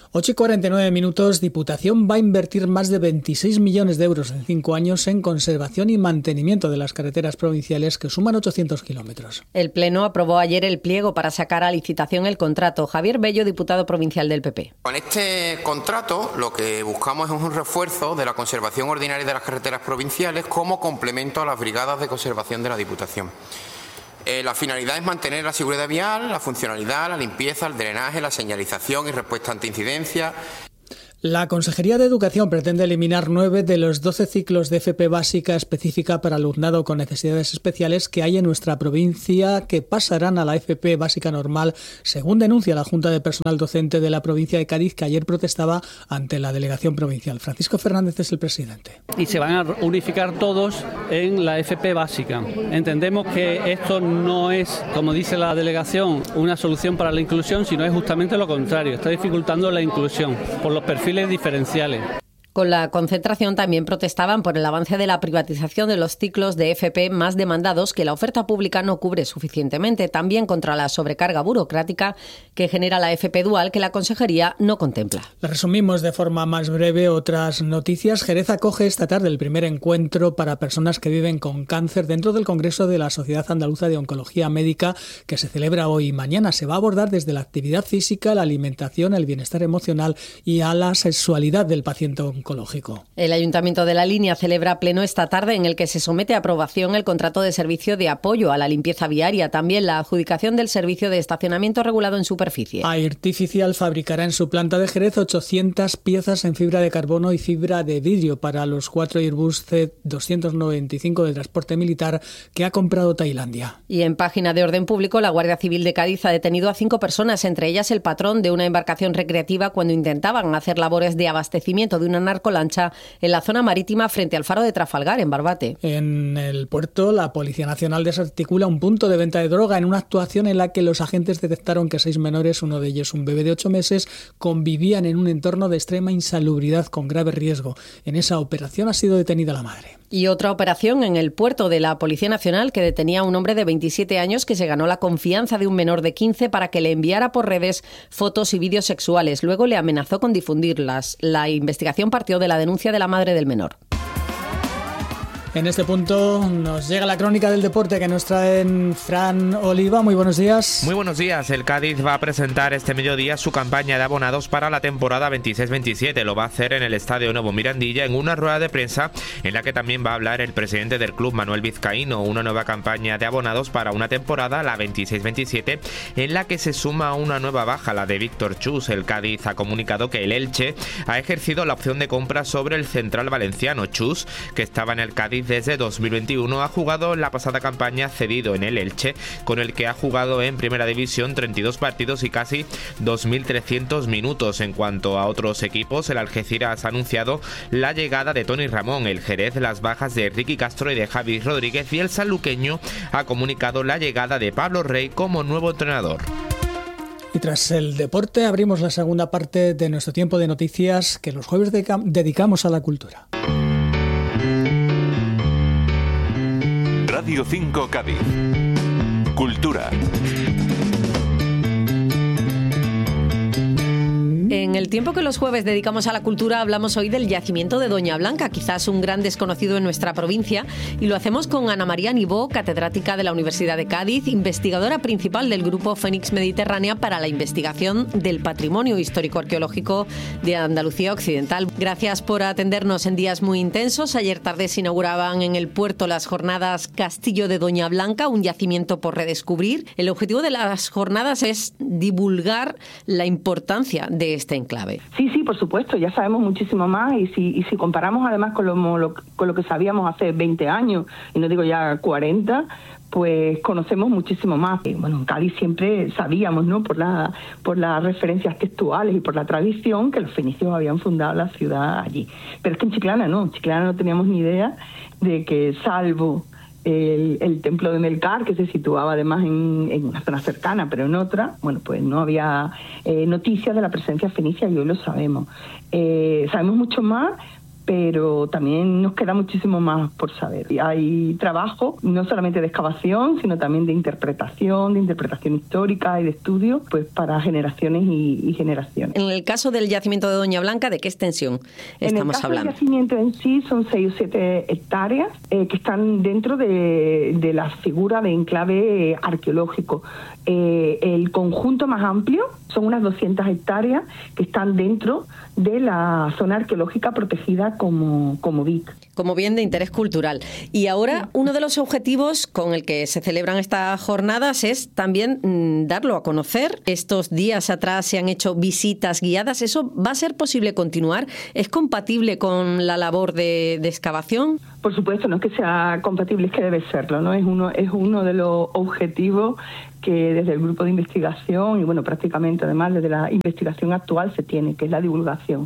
Speaker 17: 8:49. Diputación va a invertir más de 26 millones de euros en 5 años en conservación y mantenimiento de las carreteras provinciales, que suman 800 kilómetros.
Speaker 7: El Pleno aprobó ayer el pliego para sacar a licitación el contrato. Javier Bello, diputado provincial del PP.
Speaker 22: Con este contrato lo que buscamos es un refuerzo de la conservación ordinaria de las carreteras provinciales como complemento a las brigadas de conservación de la Diputación. La finalidad es mantener la seguridad vial, la funcionalidad, la limpieza, el drenaje, la señalización y respuesta ante incidencias.
Speaker 17: La Consejería de Educación pretende eliminar 9 de los 12 ciclos de FP básica específica para alumnado con necesidades especiales que hay en nuestra provincia, que pasarán a la FP básica normal, según denuncia la Junta de Personal Docente de la provincia de Cádiz, que ayer protestaba ante la delegación provincial. Francisco Fernández es el presidente.
Speaker 23: Y se van a unificar todos en la FP básica. Entendemos que esto no es, como dice la delegación, una solución para la inclusión, sino es justamente lo contrario. Está dificultando la inclusión por los perfiles diferenciales.
Speaker 7: Con la concentración también protestaban por el avance de la privatización de los ciclos de FP más demandados que la oferta pública no cubre suficientemente. También contra la sobrecarga burocrática que genera la FP dual, que la Consejería no contempla.
Speaker 17: Resumimos de forma más breve otras noticias. Jerez acoge esta tarde el primer encuentro para personas que viven con cáncer dentro del Congreso de la Sociedad Andaluza de Oncología Médica, que se celebra hoy y mañana. Se va a abordar desde la actividad física, la alimentación, el bienestar emocional y a la sexualidad del paciente oncológico.
Speaker 7: El Ayuntamiento de La Línea celebra pleno esta tarde, en el que se somete a aprobación el contrato de servicio de apoyo a la limpieza viaria, también la adjudicación del servicio de estacionamiento regulado en superficie.
Speaker 17: Artificial fabricará en su planta de Jerez 800 piezas en fibra de carbono y fibra de vidrio para los 4 Airbus C295 de transporte militar que ha comprado Tailandia.
Speaker 7: Y en página de orden público, la Guardia Civil de Cádiz ha detenido a 5 personas, entre ellas el patrón de una embarcación recreativa, cuando intentaban hacer labores de abastecimiento de una narcolancha en la zona marítima frente al faro de Trafalgar, en Barbate.
Speaker 17: En el puerto, la Policía Nacional desarticula un punto de venta de droga en una actuación en la que los agentes detectaron que 6 menores, uno de ellos un bebé de 8 meses, convivían en un entorno de extrema insalubridad con grave riesgo. En esa operación ha sido detenida la madre.
Speaker 7: Y otra operación en el puerto de la Policía Nacional, que detenía a un hombre de 27 años que se ganó la confianza de un menor de 15 para que le enviara por redes fotos y vídeos sexuales. Luego le amenazó con difundirlas. La investigación partió de la denuncia de la madre del menor.
Speaker 17: En este punto nos llega la crónica del deporte que nos traen Fran Oliva. Muy buenos días.
Speaker 24: Muy buenos días. El Cádiz va a presentar este mediodía su campaña de abonados para la temporada 26-27. Lo va a hacer en el Estadio Nuevo Mirandilla, en una rueda de prensa en la que también va a hablar el presidente del club, Manuel Vizcaíno. Una nueva campaña de abonados para una temporada, la 26-27, en la que se suma una nueva baja, la de Víctor Chus. El Cádiz ha comunicado que el Elche ha ejercido la opción de compra sobre el central valenciano. Chus, que estaba en el Cádiz desde 2021, ha jugado en la pasada campaña cedido en el Elche, con el que ha jugado en Primera División 32 partidos y casi 2.300 minutos. En cuanto a otros equipos, el Algeciras ha anunciado la llegada de Tony Ramón, el Jerez las bajas de Ricky Castro y de Javi Rodríguez, y el sanluqueño ha comunicado la llegada de Pablo Rey como nuevo entrenador.
Speaker 17: Y tras el deporte abrimos la segunda parte de nuestro tiempo de noticias, que los jueves dedicamos a la cultura.
Speaker 9: Radio 5 Cádiz. Cultura.
Speaker 7: En el tiempo que los jueves dedicamos a la cultura, hablamos hoy del yacimiento de Doña Blanca, quizás un gran desconocido en nuestra provincia, y lo hacemos con Ana María Nibó, catedrática de la Universidad de Cádiz, investigadora principal del Grupo Fénix Mediterránea para la investigación del patrimonio histórico-arqueológico de Andalucía Occidental. Gracias por atendernos en días muy intensos. Ayer tarde se inauguraban en el puerto las jornadas Castillo de Doña Blanca, un yacimiento por redescubrir. El objetivo de las jornadas es divulgar la importancia de este
Speaker 1: enclave.
Speaker 3: Sí, por supuesto, ya sabemos muchísimo más y si comparamos además con lo que sabíamos hace 20 años, y no digo ya 40, pues conocemos muchísimo más. Bueno, en Cádiz siempre sabíamos, ¿no?, por las referencias textuales y por la tradición, que los fenicios habían fundado la ciudad allí. Pero es que en Chiclana no teníamos ni idea de que, salvo el templo de Melcar, que se situaba además en una zona cercana, pero en otra, bueno, pues no había noticias de la presencia fenicia, y hoy lo sabemos. Sabemos mucho más, pero también nos queda muchísimo más por saber. Y hay trabajo no solamente de excavación, sino también de interpretación histórica y de estudio, pues para generaciones y generaciones.
Speaker 1: En el caso del yacimiento de Doña Blanca, ¿de qué extensión estamos hablando?
Speaker 3: El yacimiento en sí son 6 o 7 hectáreas que están dentro de la figura de enclave arqueológico. El conjunto más amplio son unas 200 hectáreas que están dentro de la zona arqueológica protegida como BIC.
Speaker 1: Como bien de interés cultural. Y ahora uno de los objetivos con el que se celebran estas jornadas es también darlo a conocer. Estos días atrás se han hecho visitas guiadas. ¿Eso va a ser posible continuar? ¿Es compatible con la labor de excavación?
Speaker 3: Por supuesto, no es que sea compatible, es que debe serlo, ¿no? Es uno de los objetivos que desde el grupo de investigación, y bueno, prácticamente además desde la investigación actual se tiene, que es la divulgación.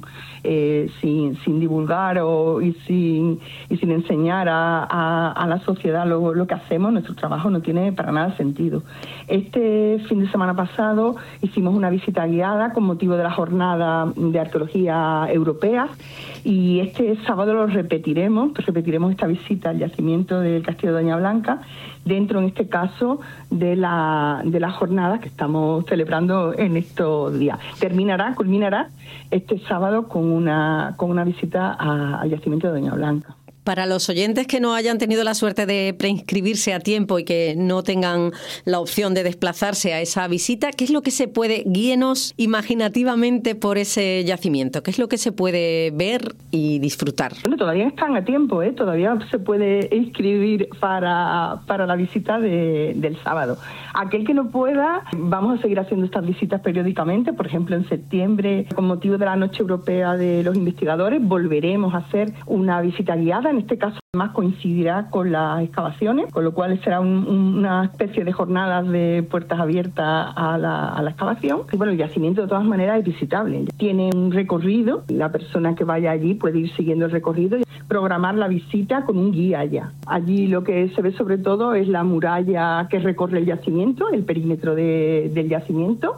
Speaker 3: Sin divulgar y sin enseñar a la sociedad lo que hacemos, nuestro trabajo no tiene para nada sentido. Este fin de semana pasado hicimos una visita guiada con motivo de la jornada de arqueología europea, y este sábado lo repetiremos esta visita al yacimiento del Castillo de Doña Blanca, dentro en este caso de la jornada que estamos celebrando en estos días. Culminará este sábado con una visita al yacimiento de Doña Blanca.
Speaker 1: Para los oyentes que no hayan tenido la suerte de preinscribirse a tiempo y que no tengan la opción de desplazarse a esa visita, ¿qué es lo que se puede, guíenos imaginativamente por ese yacimiento? ¿Qué es lo que se puede ver y disfrutar?
Speaker 3: Bueno, todavía están a tiempo, todavía se puede inscribir para la visita del sábado. Aquel que no pueda, vamos a seguir haciendo estas visitas periódicamente. Por ejemplo, en septiembre, con motivo de la Noche Europea de los Investigadores, volveremos a hacer una visita guiada. En este caso, además, coincidirá con las excavaciones, con lo cual será una especie de jornadas de puertas abiertas a la excavación. Y bueno, el yacimiento de todas maneras es visitable. Tiene un recorrido, la persona que vaya allí puede ir siguiendo el recorrido y programar la visita con un guía ya. Allí lo que se ve sobre todo es la muralla que recorre el yacimiento, el perímetro del yacimiento.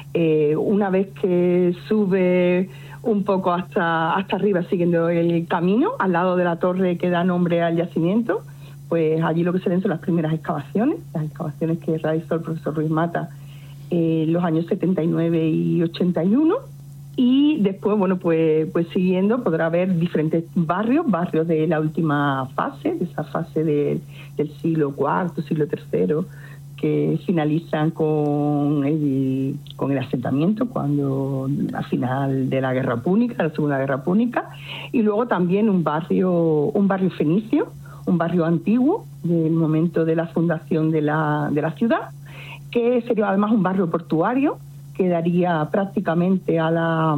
Speaker 3: Una vez que sube un poco hasta arriba siguiendo el camino, al lado de la torre que da nombre al yacimiento, pues allí lo que se ven son las primeras excavaciones, las excavaciones que realizó el profesor Ruiz Mata en los años 79 y 81, y después, bueno, pues siguiendo podrá ver diferentes barrios de la última fase, de esa fase del siglo IV, siglo III, que finalizan con el asentamiento cuando al final de la Guerra Púnica, la Segunda Guerra Púnica, y luego también un barrio fenicio, un barrio antiguo del momento de la fundación de la ciudad, que sería además un barrio portuario que daría prácticamente a la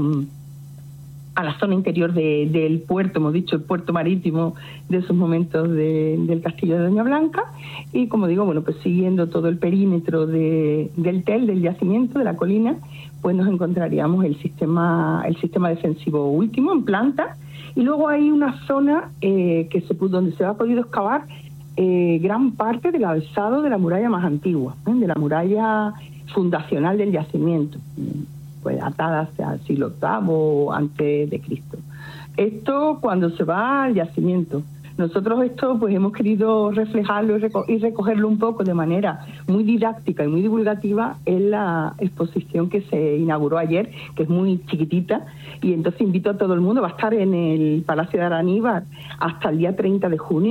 Speaker 3: zona interior del puerto, hemos dicho el puerto marítimo de esos momentos del Castillo de Doña Blanca, y como digo, bueno, pues siguiendo todo el perímetro del del yacimiento, de la colina, pues nos encontraríamos el sistema defensivo último en planta, y luego hay una zona donde se ha podido excavar gran parte del alzado de la muralla más antigua, de la muralla fundacional del yacimiento, pues atadas al siglo VIII antes de Cristo. Esto cuando se va al yacimiento. Nosotros esto pues hemos querido reflejarlo y recogerlo un poco de manera muy didáctica y muy divulgativa en la exposición que se inauguró ayer, que es muy chiquitita, y entonces invito a todo el mundo, va a estar en el Palacio de Araníbar hasta el día 30 de junio,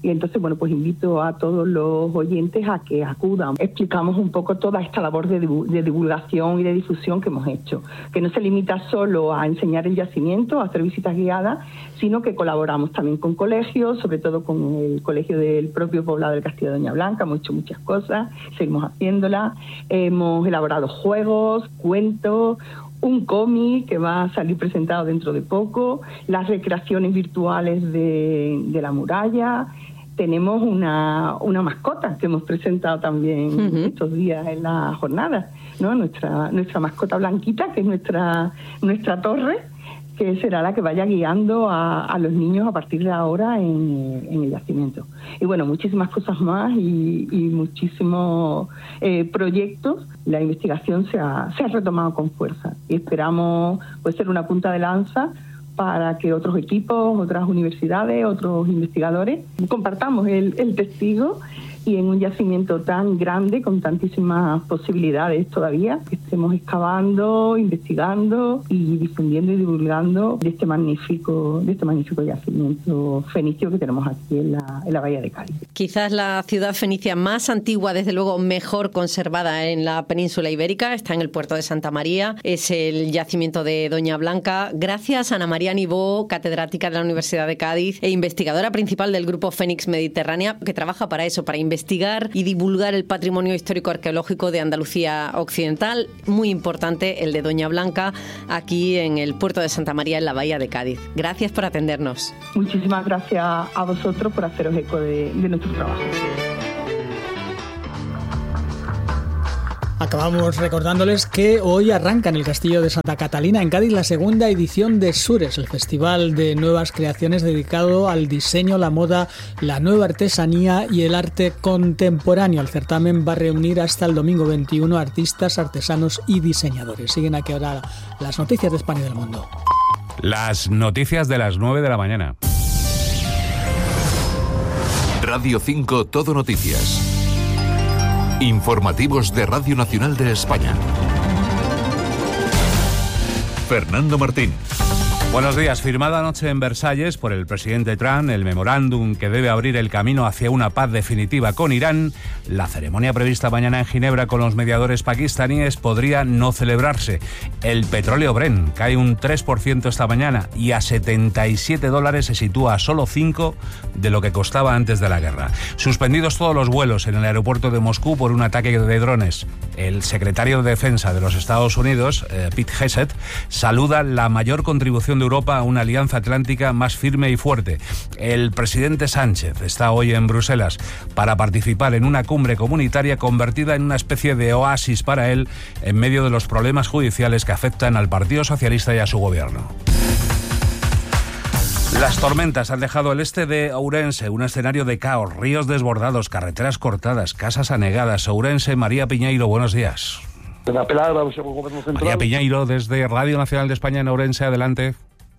Speaker 3: Y entonces, bueno, pues invito a todos los oyentes a que acudan. Explicamos un poco toda esta labor de divulgación y de difusión que hemos hecho, que no se limita solo a enseñar el yacimiento, a hacer visitas guiadas, sino que colaboramos también con colegios, sobre todo con el colegio del propio poblado del Castillo de Doña Blanca. Hemos hecho muchas cosas, seguimos haciéndolas. Hemos elaborado juegos, cuentos, un cómic que va a salir presentado dentro de poco, las recreaciones virtuales de la muralla. Tenemos una mascota que hemos presentado también estos días en la jornada, ¿no? Nuestra mascota Blanquita, que es nuestra torre, que será la que vaya guiando a los niños a partir de ahora en el yacimiento. Y bueno, muchísimas cosas más y muchísimos proyectos. La investigación se ha retomado con fuerza y esperamos pues ser una punta de lanza para que otros equipos, otras universidades, otros investigadores compartamos el testigo y en un yacimiento tan grande, con tantísimas posibilidades todavía, que estemos excavando, investigando y difundiendo y divulgando de este magnífico yacimiento fenicio que tenemos aquí en la Bahía de Cádiz.
Speaker 1: Quizás la ciudad fenicia más antigua, desde luego mejor conservada en la península ibérica, está en el puerto de Santa María, es el yacimiento de Doña Blanca. Gracias a Ana María Nibó, catedrática de la Universidad de Cádiz e investigadora principal del Grupo Fénix Mediterránea, que trabaja para eso, para investigar y divulgar el patrimonio histórico-arqueológico de Andalucía Occidental, muy importante el de Doña Blanca, aquí en el puerto de Santa María, en la Bahía de Cádiz. Gracias por atendernos.
Speaker 3: Muchísimas gracias a vosotros por haceros eco de nuestro trabajo.
Speaker 17: Acabamos recordándoles que hoy arranca en el Castillo de Santa Catalina, en Cádiz, la segunda edición de Sures, el festival de nuevas creaciones dedicado al diseño, la moda, la nueva artesanía y el arte contemporáneo. El certamen va a reunir hasta el domingo 21 artistas, artesanos y diseñadores. Siguen aquí ahora las noticias de España y del mundo.
Speaker 10: Las noticias de las 9 de la mañana.
Speaker 9: Radio 5 Todo Noticias. Informativos de Radio Nacional de España. Fernando Martín.
Speaker 10: Buenos días. Firmado anoche en Versalles por el presidente Trump el memorándum que debe abrir el camino hacia una paz definitiva con Irán, la ceremonia prevista mañana en Ginebra con los mediadores pakistaníes podría no celebrarse. El petróleo Brent cae un 3% esta mañana y a $77 se sitúa a solo 5 de lo que costaba antes de la guerra. Suspendidos todos los vuelos en el aeropuerto de Moscú por un ataque de drones. El secretario de Defensa de los Estados Unidos, Pete Hegseth, saluda la mayor contribución de Europa a una alianza atlántica más firme y fuerte. El presidente Sánchez está hoy en Bruselas para participar en una cumbre comunitaria convertida en una especie de oasis para él en medio de los problemas judiciales que afectan al Partido Socialista y a su gobierno. Las tormentas han dejado el este de Ourense un escenario de caos, ríos desbordados, carreteras cortadas, casas anegadas. Ourense, María Piñeiro, buenos días. María Piñeiro, desde Radio Nacional de España en Ourense, adelante.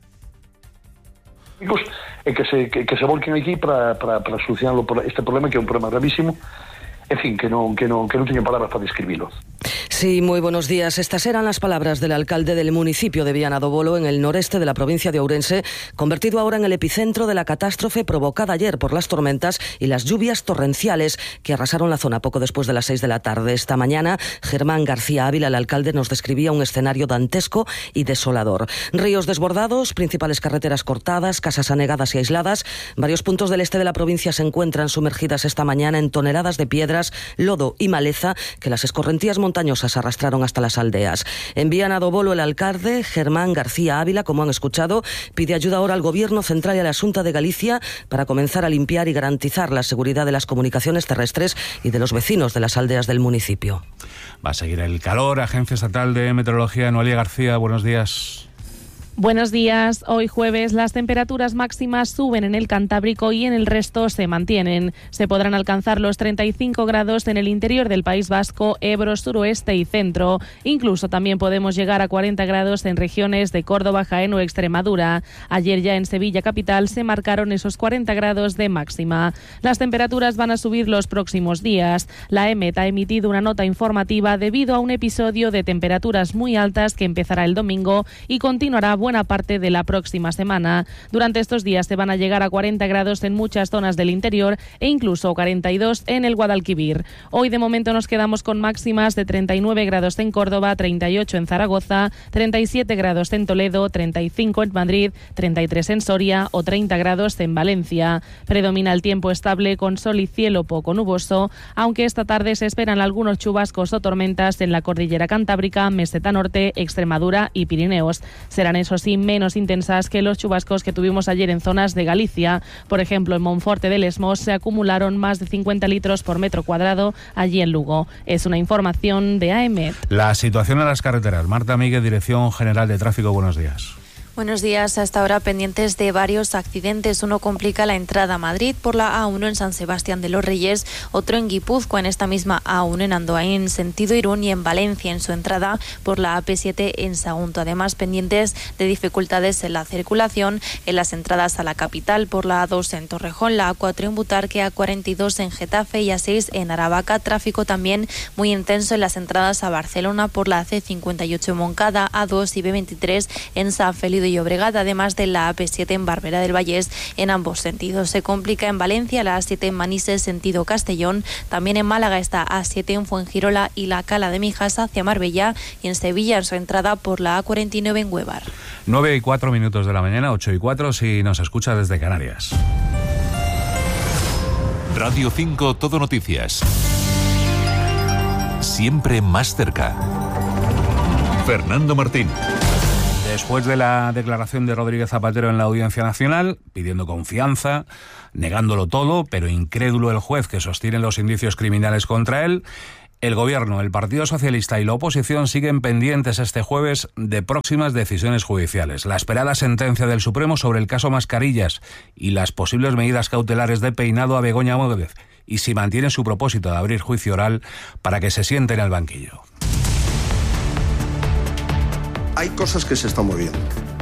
Speaker 4: Que se volquen aquí para solucionar este problema, que es un problema gravísimo. En fin, que no tengo palabras para describirlo.
Speaker 5: Sí, muy buenos días. Estas eran las palabras del alcalde del municipio de Viana do Bolo, en el noreste de la provincia de Ourense, convertido ahora en el epicentro de la catástrofe provocada ayer por las tormentas y las lluvias torrenciales que arrasaron la zona poco después de las 6 de la tarde. Esta mañana, Germán García Ávila, el alcalde, nos describía un escenario dantesco y desolador. Ríos desbordados, principales carreteras cortadas, casas anegadas y aisladas. Varios puntos del este de la provincia se encuentran sumergidas esta mañana en toneladas de piedras, lodo y maleza que las escorrentías montañosas arrastraron hasta las aldeas. En Viana do Bolo, el alcalde, Germán García Ávila, como han escuchado, pide ayuda ahora al Gobierno central y a la Xunta de Galicia para comenzar a limpiar y garantizar la seguridad de las comunicaciones terrestres y de los vecinos de las aldeas del municipio.
Speaker 10: Va a seguir el calor. Agencia Estatal de Meteorología, Noelia García, buenos días.
Speaker 6: Buenos días. Hoy jueves las temperaturas máximas suben en el Cantábrico y en el resto se mantienen. Se podrán alcanzar los 35 grados en el interior del País Vasco, Ebro, suroeste y centro. Incluso también podemos llegar a 40 grados en regiones de Córdoba, Jaén o Extremadura. Ayer ya en Sevilla capital se marcaron esos 40 grados de máxima. Las temperaturas van a subir los próximos días. La EMET ha emitido una nota informativa debido a un episodio de temperaturas muy altas que empezará el domingo y continuará buena parte de la próxima semana. Durante estos días se van a llegar a 40 grados en muchas zonas del interior e incluso 42 en el Guadalquivir. Hoy de momento nos quedamos con máximas de 39 grados en Córdoba, 38 en Zaragoza, 37 grados en Toledo, 35 en Madrid, 33 en Soria o 30 grados en Valencia. Predomina el tiempo estable con sol y cielo poco nuboso, aunque esta tarde se esperan algunos chubascos o tormentas en la cordillera cantábrica, Meseta Norte, Extremadura y Pirineos. Serán, eso sí, menos intensas que los chubascos que tuvimos ayer en zonas de Galicia. Por ejemplo, en Monforte del Esmos se acumularon más de 50 litros por metro cuadrado allí en Lugo. Es una información de AEMET.
Speaker 10: La situación en las carreteras. Marta Míguez, Dirección General de Tráfico, buenos días.
Speaker 2: Buenos días. Hasta ahora pendientes de varios accidentes. Uno complica la entrada a Madrid por la A1 en San Sebastián de los Reyes, otro en Guipúzcoa en esta misma A1 en Andoain, sentido Irún, y en Valencia en su entrada por la AP7 en Sagunto. Además, pendientes de dificultades en la circulación en las entradas a la capital por la A2 en Torrejón, la A4 en Butarque, A42 en Getafe y A6 en Aravaca. Tráfico también muy intenso en las entradas a Barcelona por la C58 en Moncada, A2 y B23 en San Feliu de Llobregat, además de la AP7 en Barberá del Vallés en ambos sentidos. Se complica en Valencia la A7 en Manises sentido Castellón, también en Málaga está A7 en Fuengirola y la Cala de Mijas hacia Marbella, y en Sevilla en su entrada por la A49 en Huevar.
Speaker 10: 9:04 de la mañana, 8:04 si nos escucha desde Canarias.
Speaker 9: Radio 5 Todo Noticias. Siempre más cerca. Fernando Martín.
Speaker 10: Después de la declaración de Rodríguez Zapatero en la Audiencia Nacional, pidiendo confianza, negándolo todo, pero incrédulo el juez que sostiene los indicios criminales contra él, el Gobierno, el Partido Socialista y la oposición siguen pendientes este jueves de próximas decisiones judiciales. La esperada sentencia del Supremo sobre el caso Mascarillas y las posibles medidas cautelares de Peinado a Begoña Móguez, y si mantiene su propósito de abrir juicio oral para que se siente en el banquillo.
Speaker 8: Hay cosas que se están moviendo.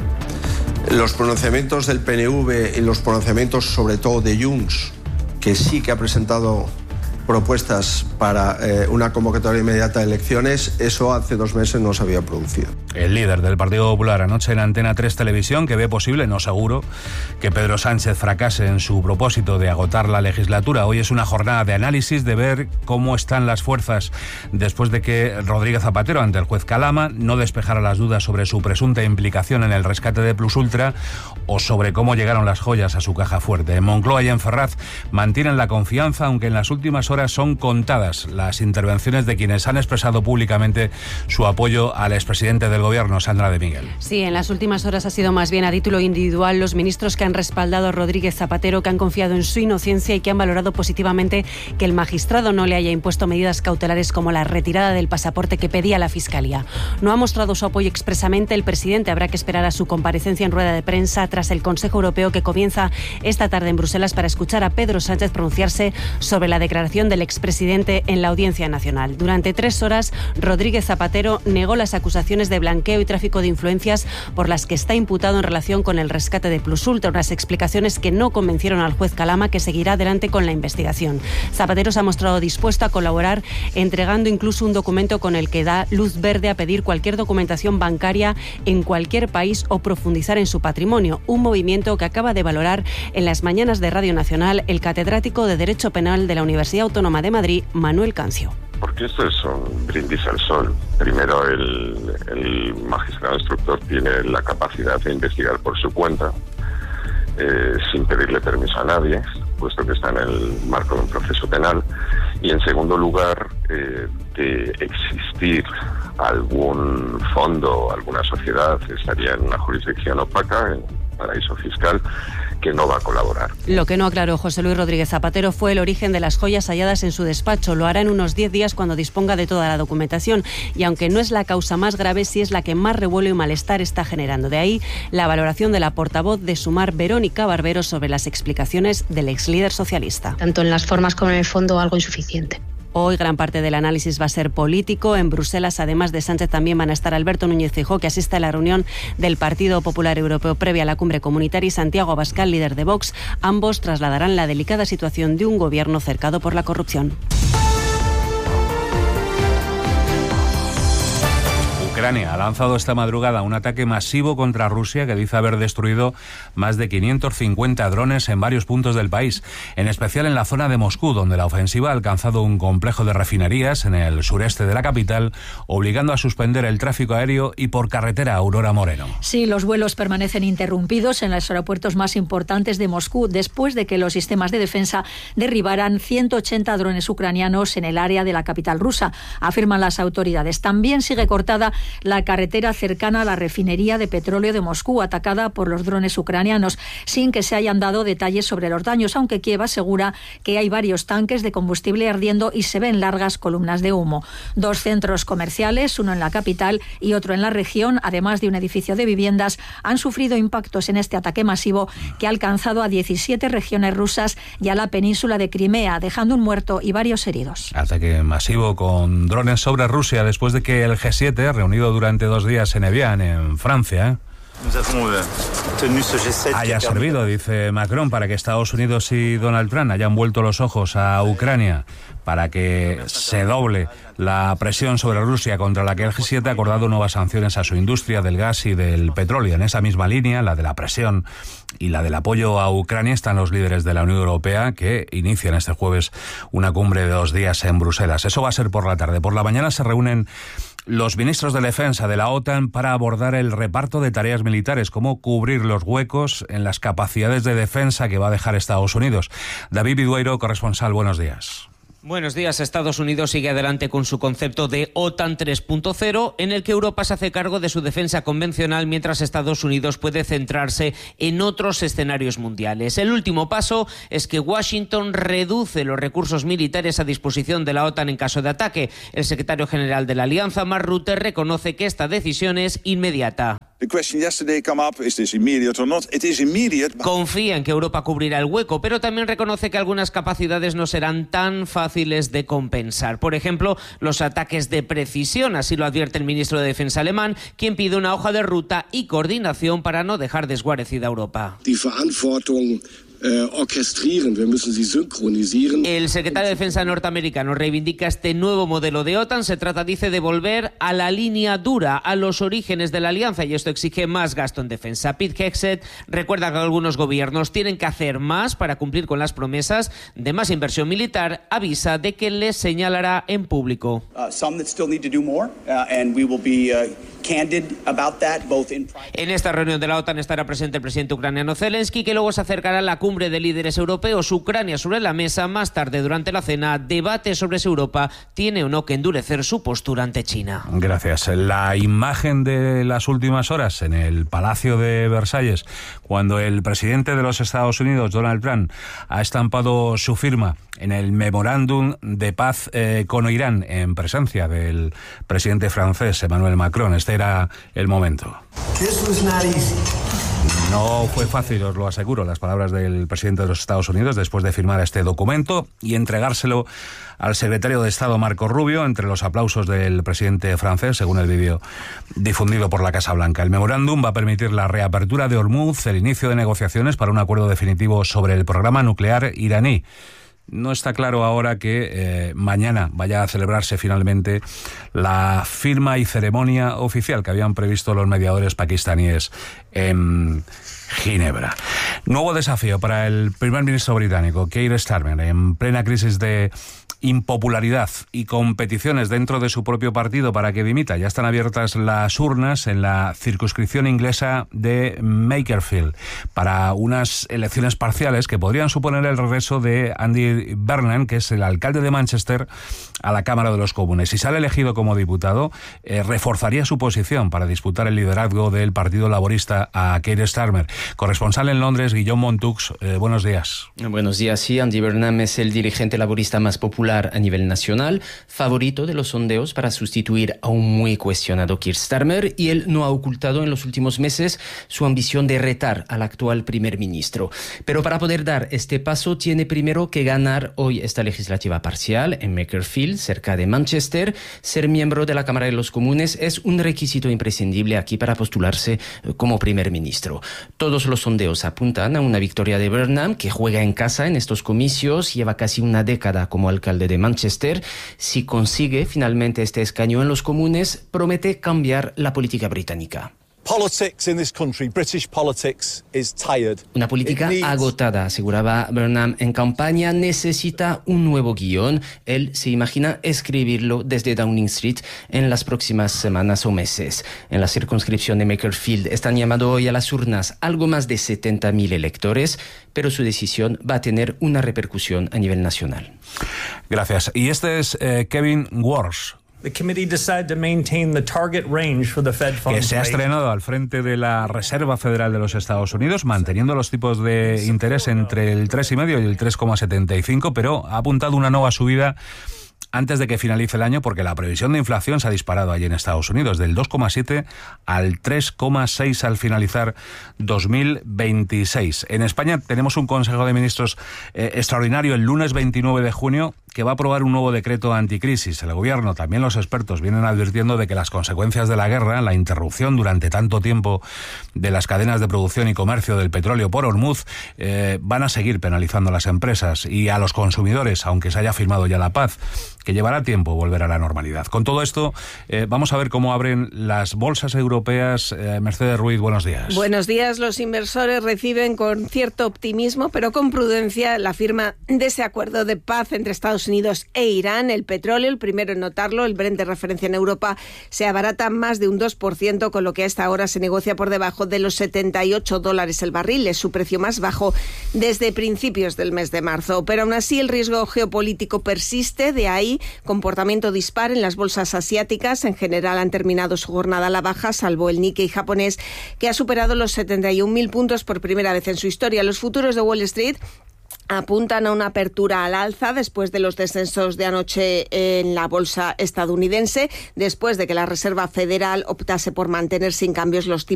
Speaker 8: Los pronunciamientos del PNV y los pronunciamientos sobre todo de Junts, que sí que ha presentado propuestas para una convocatoria inmediata de elecciones, eso hace 2 meses no se había producido.
Speaker 10: El líder del Partido Popular anoche en Antena 3 Televisión, que ve posible, no seguro, que Pedro Sánchez fracase en su propósito de agotar la legislatura. Hoy es una jornada de análisis, de ver cómo están las fuerzas después de que Rodríguez Zapatero, ante el juez Calama, no despejara las dudas sobre su presunta implicación en el rescate de Plusultra o sobre cómo llegaron las joyas a su caja fuerte. En Moncloa y en Ferraz mantienen la confianza, aunque en las últimas horas son contadas las intervenciones de quienes han expresado públicamente su apoyo al expresidente del Gobierno, Sandra de Miguel.
Speaker 11: Sí, en las últimas horas ha sido más bien a título individual los ministros que han respaldado a Rodríguez Zapatero, que han confiado en su inocencia y que han valorado positivamente que el magistrado no le haya impuesto medidas cautelares como la retirada del pasaporte que pedía la Fiscalía. No ha mostrado su apoyo expresamente el presidente. Habrá que esperar a su comparecencia en rueda de prensa tras el Consejo Europeo que comienza esta tarde en Bruselas para escuchar a Pedro Sánchez pronunciarse sobre la declaración del expresidente en la Audiencia Nacional. Durante 3 horas, Rodríguez Zapatero negó las acusaciones de blanqueo y tráfico de influencias por las que está imputado en relación con el rescate de Plusultra, unas explicaciones que no convencieron al juez Calama, que seguirá adelante con la investigación. Zapatero se ha mostrado dispuesto a colaborar, entregando incluso un documento con el que da luz verde a pedir cualquier documentación bancaria en cualquier país o profundizar en su patrimonio, un movimiento que acaba de valorar en las mañanas de Radio Nacional el catedrático de Derecho Penal de la Universidad Autónoma de Madrid, Manuel Cancio.
Speaker 12: Porque esto es un brindis al sol. Primero, el magistrado instructor tiene la capacidad de investigar por su cuenta, sin pedirle permiso a nadie, puesto que está en el marco de un proceso penal. Y en segundo lugar, de existir algún fondo, alguna sociedad, estaría en una jurisdicción opaca, en un paraíso fiscal, que no va a colaborar.
Speaker 11: Lo que no aclaró José Luis Rodríguez Zapatero fue el origen de las joyas halladas en su despacho. Lo hará en unos 10 días cuando disponga de toda la documentación. Y aunque no es la causa más grave, sí es la que más revuelo y malestar está generando. De ahí la valoración de la portavoz de Sumar, Verónica Barbero, sobre las explicaciones del exlíder socialista.
Speaker 25: Tanto en las formas como en el fondo, algo insuficiente.
Speaker 11: Hoy gran parte del análisis va a ser político. En Bruselas, además de Sánchez, también van a estar Alberto Núñez Feijóo, que asiste a la reunión del Partido Popular Europeo previa a la cumbre comunitaria, y Santiago Abascal, líder de Vox. Ambos trasladarán la delicada situación de un gobierno cercado por la corrupción.
Speaker 10: Ucrania ha lanzado esta madrugada un ataque masivo contra Rusia que dice haber destruido más de 550 drones en varios puntos del país, en especial en la zona de Moscú, donde la ofensiva ha alcanzado un complejo de refinerías en el sureste de la capital, obligando a suspender el tráfico aéreo y por carretera. Aurora Moreno.
Speaker 13: Sí, los vuelos permanecen interrumpidos en los aeropuertos más importantes de Moscú después de que los sistemas de defensa derribaran 180 drones ucranianos en el área de la capital rusa, afirman las autoridades. También sigue cortada la carretera cercana a la refinería de petróleo de Moscú, atacada por los drones ucranianos, sin que se hayan dado detalles sobre los daños, aunque Kiev asegura que hay varios tanques de combustible ardiendo y se ven largas columnas de humo. 2 centros comerciales, uno en la capital y otro en la región, además de un edificio de viviendas, han sufrido impactos en este ataque masivo que ha alcanzado a 17 regiones rusas y a la península de Crimea, dejando un muerto y varios heridos.
Speaker 10: Ataque masivo con drones sobre Rusia después de que el G7, reunido durante 2 días en Evian, en Francia, haya servido, dice Macron, para que Estados Unidos y Donald Trump hayan vuelto los ojos a Ucrania, para que se doble la presión sobre Rusia, contra la que el G7 ha acordado nuevas sanciones a su industria del gas y del petróleo. En esa misma línea, la de la presión y la del apoyo a Ucrania, están los líderes de la Unión Europea, que inician este jueves una cumbre de 2 días en Bruselas. Eso va a ser por la tarde. Por la mañana se reúnen los ministros de defensa de la OTAN para abordar el reparto de tareas militares, cómo cubrir los huecos en las capacidades de defensa que va a dejar Estados Unidos. David Vidueiro, corresponsal, buenos días.
Speaker 15: Buenos días. Estados Unidos sigue adelante con su concepto de OTAN 3.0, en el que Europa se hace cargo de su defensa convencional, mientras Estados Unidos puede centrarse en otros escenarios mundiales. El último paso es que Washington reduce los recursos militares a disposición de la OTAN en caso de ataque. El secretario general de la Alianza, Mark Rutte, reconoce que esta decisión es inmediata. Confía en que Europa cubrirá el hueco, pero también reconoce que algunas capacidades no serán tan fáciles de compensar. Por ejemplo, los ataques de precisión, así lo advierte el ministro de Defensa alemán, quien pide una hoja de ruta y coordinación para no dejar desguarecida a Europa. El secretario de Defensa norteamericano reivindica este nuevo modelo de OTAN. Se trata, dice, de volver a la línea dura, a los orígenes de la alianza, y esto exige más gasto en defensa. Pete Hegseth recuerda que algunos gobiernos tienen que hacer más para cumplir con las promesas de más inversión militar. Avisa de que les señalará en público. En esta reunión de la OTAN estará presente el presidente ucraniano Zelensky, que luego se acercará a la cumbre de líderes europeos. Ucrania sobre la mesa. Más tarde, durante la cena, debate sobre si Europa tiene o no que endurecer su postura ante China.
Speaker 10: Gracias. La imagen de las últimas horas en el Palacio de Versalles, cuando el presidente de los Estados Unidos, Donald Trump, ha estampado su firma en el memorándum de paz con Irán, en presencia del presidente francés, Emmanuel Macron. Este era el momento. No fue fácil, os lo aseguro, las palabras del presidente de los Estados Unidos después de firmar este documento y entregárselo al secretario de Estado, Marco Rubio, entre los aplausos del presidente francés, según el vídeo difundido por la Casa Blanca. El memorándum va a permitir la reapertura de Hormuz, el inicio de negociaciones para un acuerdo definitivo sobre el programa nuclear iraní. No está claro ahora que mañana vaya a celebrarse finalmente la firma y ceremonia oficial que habían previsto los mediadores pakistaníes en Ginebra. Nuevo desafío para el primer ministro británico, Keir Starmer, en plena crisis de impopularidad y competiciones dentro de su propio partido para que dimita. Ya están abiertas las urnas en la circunscripción inglesa de Makerfield para unas elecciones parciales que podrían suponer el regreso de Andy Burnham, que es el alcalde de Manchester, a la Cámara de los Comunes. Si sale elegido como diputado, reforzaría su posición para disputar el liderazgo del Partido Laborista a Keir Starmer. Corresponsal en Londres, Guillaume Montux, buenos días.
Speaker 16: Buenos días, sí. Andy Burnham es el dirigente laborista más popular a nivel nacional, favorito de los sondeos para sustituir a un muy cuestionado Keir Starmer, y él no ha ocultado en los últimos meses su ambición de retar al actual primer ministro. Pero para poder dar este paso tiene primero que ganar hoy esta legislativa parcial en Makerfield, cerca de Manchester. Ser miembro de la Cámara de los Comunes es un requisito imprescindible aquí para postularse como primer ministro. Todos los sondeos apuntan a una victoria de Burnham, que juega en casa en estos comicios, lleva casi una década como alcalde alcalde de Manchester. Si consigue finalmente este escaño en los comunes, promete cambiar la política británica. Una política agotada, aseguraba Burnham en campaña, necesita un nuevo guión. Él se imagina escribirlo desde Downing Street en las próximas semanas o meses. En la circunscripción de Makerfield están llamando hoy a las urnas algo más de 70.000 electores, pero su decisión va a tener una repercusión a nivel nacional.
Speaker 10: Gracias. Y este es Kevin Walsh, que se ha estrenado al frente de la Reserva Federal de los Estados Unidos, manteniendo los tipos de interés entre el 3,5 y el 3,75, pero ha apuntado una nueva subida antes de que finalice el año, porque la previsión de inflación se ha disparado allí en Estados Unidos, del 2,7 al 3,6 al finalizar 2026. En España tenemos un Consejo de Ministros extraordinario el lunes 29 de junio que va a aprobar un nuevo decreto anticrisis. El Gobierno, también los expertos, vienen advirtiendo de que las consecuencias de la guerra, la interrupción durante tanto tiempo de las cadenas de producción y comercio del petróleo por Hormuz, van a seguir penalizando a las empresas y a los consumidores, aunque se haya firmado ya la paz, que llevará tiempo volver a la normalidad. Con todo esto, vamos a ver cómo abren las bolsas europeas. Mercedes Ruiz, buenos días.
Speaker 14: Buenos días. Los inversores reciben con cierto optimismo, pero con prudencia, la firma de ese acuerdo de paz entre Estados Unidos e Irán. El petróleo, el primero en notarlo, el Brent de referencia en Europa, se abarata más de un 2%, con lo que a esta hora se negocia por debajo de los $78 el barril. Es su precio más bajo desde principios del mes de marzo. Pero aún así el riesgo geopolítico persiste, de ahí comportamiento dispar en las bolsas asiáticas. En general han terminado su jornada a la baja, salvo el Nikkei japonés, que ha superado los 71.000 puntos por primera vez en su historia. Los futuros de Wall Street apuntan a una apertura al alza después de los descensos de anoche en la bolsa estadounidense, después de que la Reserva Federal optase por mantener sin cambios los tipos